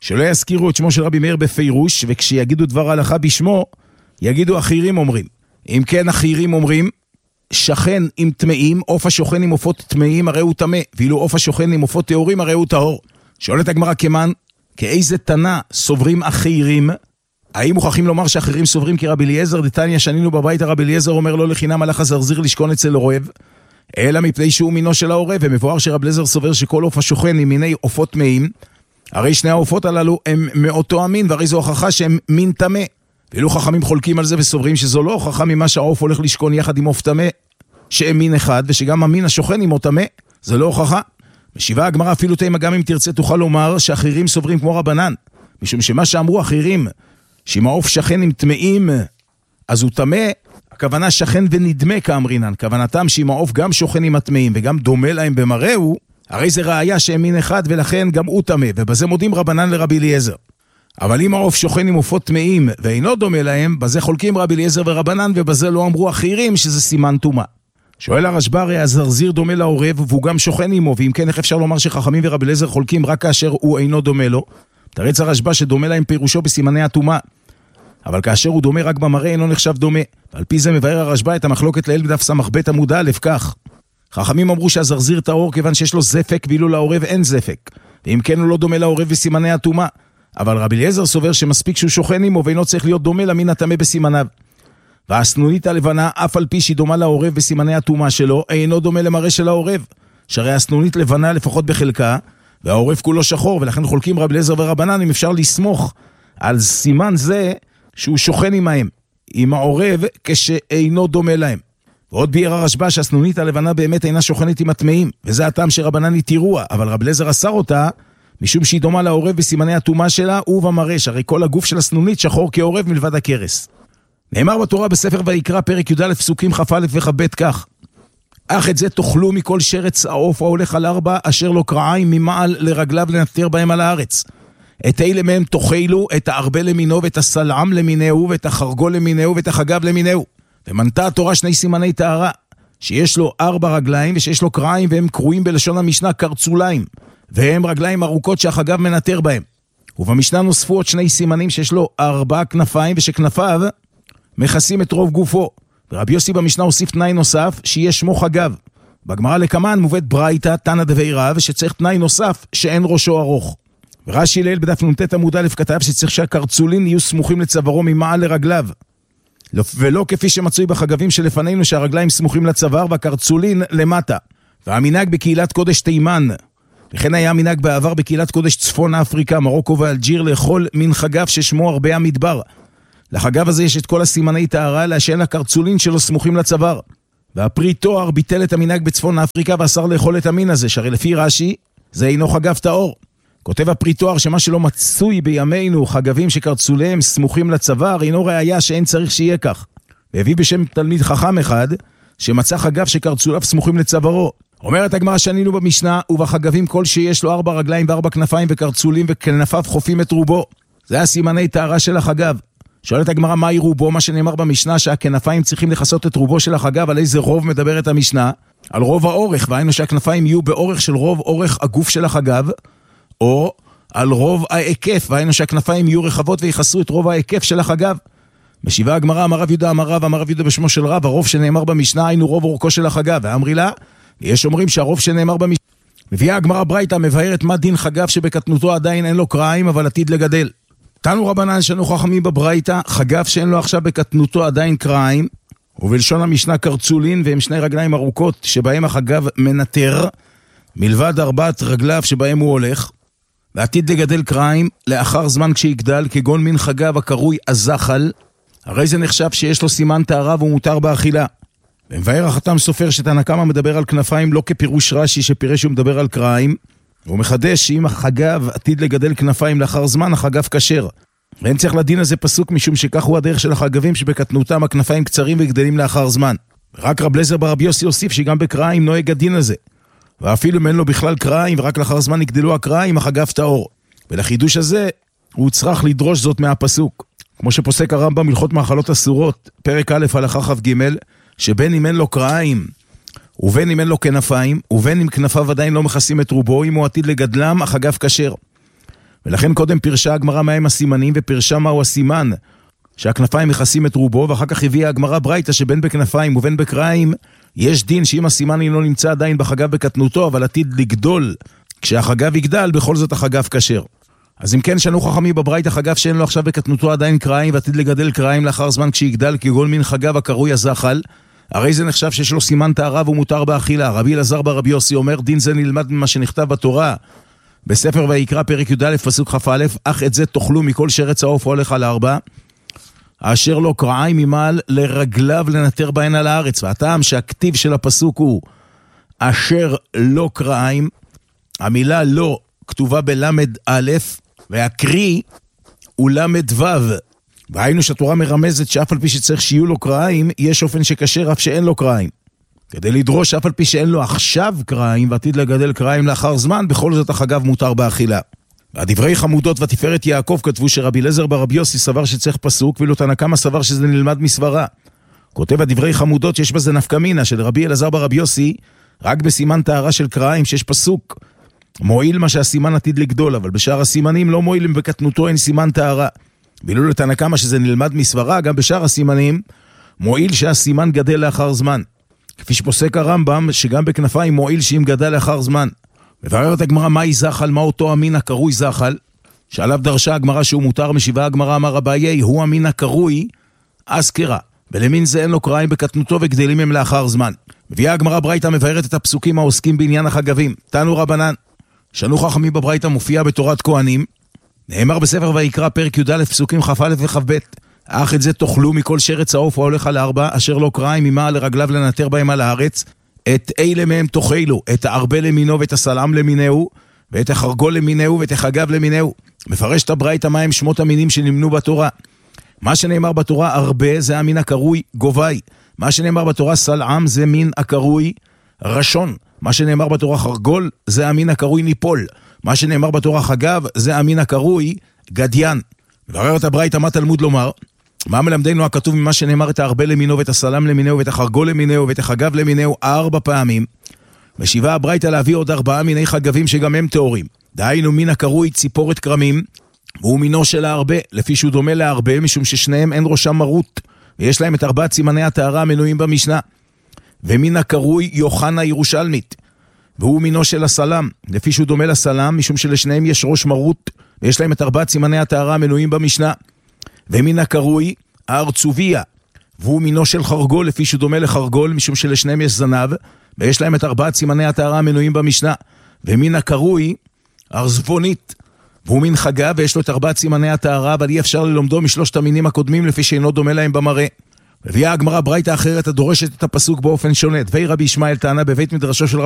שלא יזכירו את שמו של רבי מאיר בפירוש, וכשיגידו דבר ההלכה בשמו, יגידו אחרים אומרים. אם כן אחרים אומרים, שכן עם טמאים, עוף השוכן עם עופות טמאים, הרי הוא טמא, ואילו עוף השוכן עם עופות טהורים, הרי הוא טהור. שואלת הגמרא כמן, כאיזה תנא סוברים אחרים? האם מוכרחים לומר שאחרים סוברים כרבי אליעזר? דתניא שנינו בבית, הרבי אליעזר אומר לא לחינם הלך הזרזיר לשכון אצל עורב, אלא מפני שהוא מינו של העורב, ומבואר שרבי אליעזר סובר שכל עוף השוכן עם מיני עופות טמאים, הרי שני העופות הללו הם מאותו המין, והרי זו הוכחה שהם מין טמא. ואילו חכמים חולקים על זה וסוברים שזו לא הוכחה ממה שהעוף הולך לשכון יחד עם עוף טמא, שהם מין אחד, ושגם המין השוכן עמו טמא, זה לא הוכחה. משיבה הגמרא אפילו תימא, גם אם תרצה תוכל לומר שאחרים סוברים כמו רבנן, משום שמה שאמרו אחרים, שאם העוף שכן עם טמאים, אז הוא טמא, הכוונה שכן ונדמה כאמרינן, כוונתם שאם העוף גם שוכן עם הטמאים וגם דומה להם במראהו, הרי זה ראיה שהם מין אחד ולכן גם הוא טמא, ובזה מודים רבנן לרבי אליעזר. אבל אם העוף שוכן עם עופות טמאים ואינו דומה להם, בזה חולקים רבי אליעזר ורבנן, ובזה לא אמרו אחרים שזה סימן טומאה. שואל הרשב"א, הרי הזרזיר דומה לעורב והוא גם שוכן עמו, ואם כן איך אפשר לומר שחכמים ורבי אליעזר חולקים רק כאשר הוא אינו דומה לו? תרץ הרשב"א שדומה להם פירושו בסימני הטומאה, אבל כאשר הוא דומה רק במראה אינו נחשב דומה. ועל פי זה מבאר הרשב"א את המחלוקת לאל בדף ס"ב עמוד א' כך. חכמים אמרו שהזרזיר טהור כיוון שיש לו זפק, ואילו לעורב אין זפק, ואם כן הוא לא דומה לעורב בסימני הטומאה. אבל רבי אליעזר סובר שמספיק שהוא שוכן עמו ואינו צריך להיות דומה למין הטמא בסימניו. והסנונית הלבנה, אף על פי שהיא דומה לעורב בסימני הטומאה שלו, אינו דומה למראה של העורב, שהרי הסנונית לבנה לפחות בחלקה, והעורב כולו שחור, ולכן חולקים רבי אליעזר ורבנן אם אפשר לסמוך על סימן זה שהוא שוכן עמהם, עם העורב כשאינו דומה להם. ועוד ביאר הרשב"א שהסנונית הלבנה באמת אינה שוכנת עם הטמאים, וזה הטעם שרבנן התירוה, אבל רבי אליעזר אסר אותה, משום שהיא דומה לעורב בסימני הטומאה שלה ובמראה, שהרי כל הגוף של הסנונית שחור כעורב מלבד הכרס. נאמר בתורה בספר ויקרא פרק י"א פסוקים כ"א וכ"ב כך: אך את זה תאכלו מכל שרץ העוף ההולך על 4 אשר לו קרעיים ממעל לרגליו לנטר בהם על הארץ. את אלה מהם תאכלו, את הארבה למינו ואת הסלעם למינהו ואת החרגול למינהו ואת החגב למינהו. ומנתה התורה 2 סימני טהרה, שיש לו 4 רגליים ושיש לו קרעיים, והם קרויים בלשון המשנה קרצוליים, והם רגליים ארוכות שהחגב מנטר בהם. ובמשנה נוספו עוד 2 סימנים שיש לו 4 כנפיים ושכנפיו מכסים את רוב גופו. ורבי יוסי במשנה הוסיף תנאי נוסף שיהיה שמו חגב. בגמרא לקמן מובאת ברייתא תנא דבי רב שצריך תנאי נוסף שאין ראשו ארוך. ורש"י ליל בדף נ"ט עמוד א' כתב שצריך שהקרצולין יהיו סמוכים לצווארו ממעל לרגליו, ולא כפי שמצוי בחגבים שלפנינו שהרגליים סמוכים לצוואר והקרצולין למטה. והמנהג בקהילת קודש תימן, וכן היה מנהג בעבר בקהילת קודש צפון אפריקה, מרוקו ואלג'יר, לאכול מין חגב ששמו הרבה המדבר. לחגב הזה יש את כל הסימני טהרה, אלא שאין הקרצולין שלו סמוכים לצוואר. והפרי תואר ביטל את המנהג בצפון אפריקה ואסר לאכול את המין הזה, שהרי לפי רש"י זה אינו חגב טהור. כותב הפרי תואר שמה שלא מצוי בימינו חגבים שקרצוליהם סמוכים לצוואר אינו ראיה שאין צריך שיהיה כך. והביא בשם תלמיד חכם אחד שמצא חגב שקרצוליו סמוכים לצווארו. אומרת הגמרא שנינו במשנה, ובחגבים כל שיש לו 4 רגליים ו4 כנפיים וקרצולים וכנפיו חופים את רובו. זה הסימני טהרה של החגב. שואלת הגמרא מהי רובו? מה שנאמר במשנה שהכנפיים צריכים לכסות את רובו של החגב. על איזה רוב מדברת המשנה? על רוב האורך, והיינו שהכנפיים יהיו באורך של רוב אורך הגוף של החגב, או על רוב ההיקף, והיינו שהכנפיים יהיו רחבות ויחסרו את רוב ההיקף של החגב. משיבה הגמרא, אמר רב יהודה אמר רב יהודה בשמו של רב, הרוב שנאמר במשנה היינו רוב אורכו של החגב. ואמרי לה, יש אומרים שהרוב שנאמר במשנה. מביאה הגמרא ברייתא מבארת מה דין חגב שבקטנותו עדיין אין לו קרעיים אבל עתיד לגדל. תנו רבנן שנו חכמים בברייתא, חגב שאין לו עכשיו בקטנותו עדיין קרעיים, ובלשון המשנה קרצולין, והם 2 רגליים ארוכות שבהם החגב מנטר, מלבד 4 רגליו שבהם הוא הולך, ועתיד לגדל קרעיים לאחר זמן כשיגדל, כגון מין חגב הקרוי הזחל, הרי זה נחשב שיש לו סימן טהרה והוא מותר באכילה. ומבאר החתם סופר שתנא קמא מדבר על כנפיים לא כפירוש רש"י שפירש הוא מדבר על קרעיים, הוא מחדש שאם החגב עתיד לגדל כנפיים לאחר זמן, החגב כשר. ואין צריך לדין הזה פסוק משום שכך הוא הדרך של החגבים שבקטנותם הכנפיים קצרים וגדלים לאחר זמן. רק רב אליעזר ברבי יוסי הוסיף שגם בקרעיים נוהג הדין הזה. ואפילו אם אין לו בכלל קרעיים ורק לאחר זמן יגדלו הקרעיים, החגב טהור. ולחידוש הזה הוא צריך לדרוש זאת מהפסוק. כמו שפוסק הרמב"ם הלכות מאכלות אסורות, פרק א' הלכה כ"ג, שבין אם אין לו קרעיים ובין אם אין לו כנפיים, ובין אם כנפיו עדיין לא מכסים את רובו, אם הוא עתיד לגדלם, החגב כשר. ולכן קודם פרשה הגמרא מהם הסימנים, ופרשה מהו הסימן, שהכנפיים מכסים את רובו, ואחר כך הביאה הגמרא ברייתא שבין בכנפיים ובין בקריים, יש דין שאם הסימן לא נמצא עדיין בחגב בקטנותו, אבל עתיד לגדול, כשהחגב יגדל, בכל זאת החגב כשר. אז אם כן, שנו חכמים בברייתא חגב שאין לו עכשיו בקטנותו עדיין קריים, ועתיד לגדל קריים לאחר זמן כשיגדל, כגון מין חגב הקרוי הזחל, הרי זה נחשב שיש לו סימן טהרה והוא מותר באכילה. רבי אלעזר ברבי יוסי אומר, דין זה נלמד ממה שנכתב בתורה, בספר ויקרא פרק י"א פסוק כ"א, אך את זה תאכלו מכל שרץ העוף הולך על 4, אשר לו קרעיים ממעל לרגליו לנטר בהן על הארץ. והטעם שהכתיב של הפסוק הוא אשר לא קרעיים, המילה לא כתובה בלמד א', והקרי הוא למד ו', והיינו שהתורה מרמזת שאף על פי שצריך שיהיו לו קרעיים, יש אופן שקשר אף שאין לו קרעיים. כדי לדרוש אף על פי שאין לו עכשיו קרעיים, ועתיד לגדל קרעיים לאחר זמן, בכל זאת החגב מותר באכילה. והדברי חמודות ותפארת יעקב כתבו שרבי אלעזר ברבי יוסי סבר שצריך פסוק, ואילו תנא קמא סבר שזה נלמד מסברה. כותב הדברי חמודות שיש בזה נפקא מינה, של רבי אלעזר ברבי יוסי, רק בסימן טהרה של קרעיים שיש פסוק, מועיל מה שהסימן עתיד לגדול, אבל בשאר הסימנים לא מועיל אם בקטנותו אין סימן טהרה. ואילו לתנא קמא שזה נלמד מסברה, גם בשאר הסימנים, מועיל שהסימן גדל לאחר זמן. כפי שפוסק הרמב"ם, שגם בכנפיים מועיל שאם גדל לאחר זמן. מבררת הגמרא מהי זחל, מה אותו המין הקרוי זחל, שעליו דרשה הגמרא שהוא מותר, משיבה הגמרא אמר רביי, הוא המין הקרוי אזכרה, ולמין זה אין לו קרעיים בקטנותו וגדלים הם לאחר זמן. מביאה הגמרא ברייתא מבארת את הפסוקים העוסקים בעניין החגבים. תנו רבנן, שנו חכמים בברייתא מופיע בתורת כהנים, נאמר בספר ויקרא פרק י"א פסוקים כ"א וכ"ב, אך את זה תאכלו מכל שרץ העוף ההולך על 4, אשר לא קרעיים ממעל לרגליו לנטר בהם על הארץ, את אלה מהם תאכלו, את הערבה למינו ואת הסלם למינהו, ואת החרגול למינהו ואת החגב למינהו. מפרש את הברייתא מהם שמות המינים שנמנו בתורה. מה שנאמר בתורה ערבה זה המין הקרוי גובי, מה שנאמר בתורה סלעם זה מין הקרוי ראשון, מה שנאמר בתורה חרגול זה המין הקרוי ניפול, מה שנאמר בתורה חגב זה המין הקרוי גדיין. מבררת הברייתא מה תלמוד לומר? מה מלמדנו הכתוב ממה שנאמר את הערבה למינו ואת הסלם למינו ואת החרגול למינו ואת החגב למינו 4 פעמים, ושיבה הברייתא להביא עוד 4 מיני חגבים שגם הם טהורים. דהיינו מין הקרוי ציפורת קרמים, והוא מינו של הערבה, לפי שהוא דומה לערבה, משום ששניהם אין ראשם מרות, ויש להם את 4 סימני הטהרה המנויים במשנה. ומין הקרוי יוחנה ירושלמית, והוא מינו של הסלם, לפי שהוא דומה לסלם, משום שלשניהם יש ראש מרות, ויש להם את 4 סימני הטהרה המנויים במשנה. ומין הקרוי הארצוביה, והוא מינו של חרגול, לפי שהוא דומה לחרגול, משום שלשניהם יש זנב, ויש להם את 4 סימני הטהרה המנויים במשנה. ומין הקרוי ארזבונית, והוא מין חגב, ויש לו את 4 סימני הטהרה, אבל אי אפשר ללומדו משלושת המינים הקודמים, לפי שאינו דומה להם במראה. הביאה הגמרא ברייתא אחרת הדורשת את הפסוק באופן שונה. דבי רבי ישמעאל טענה בבית מדרשו של רבי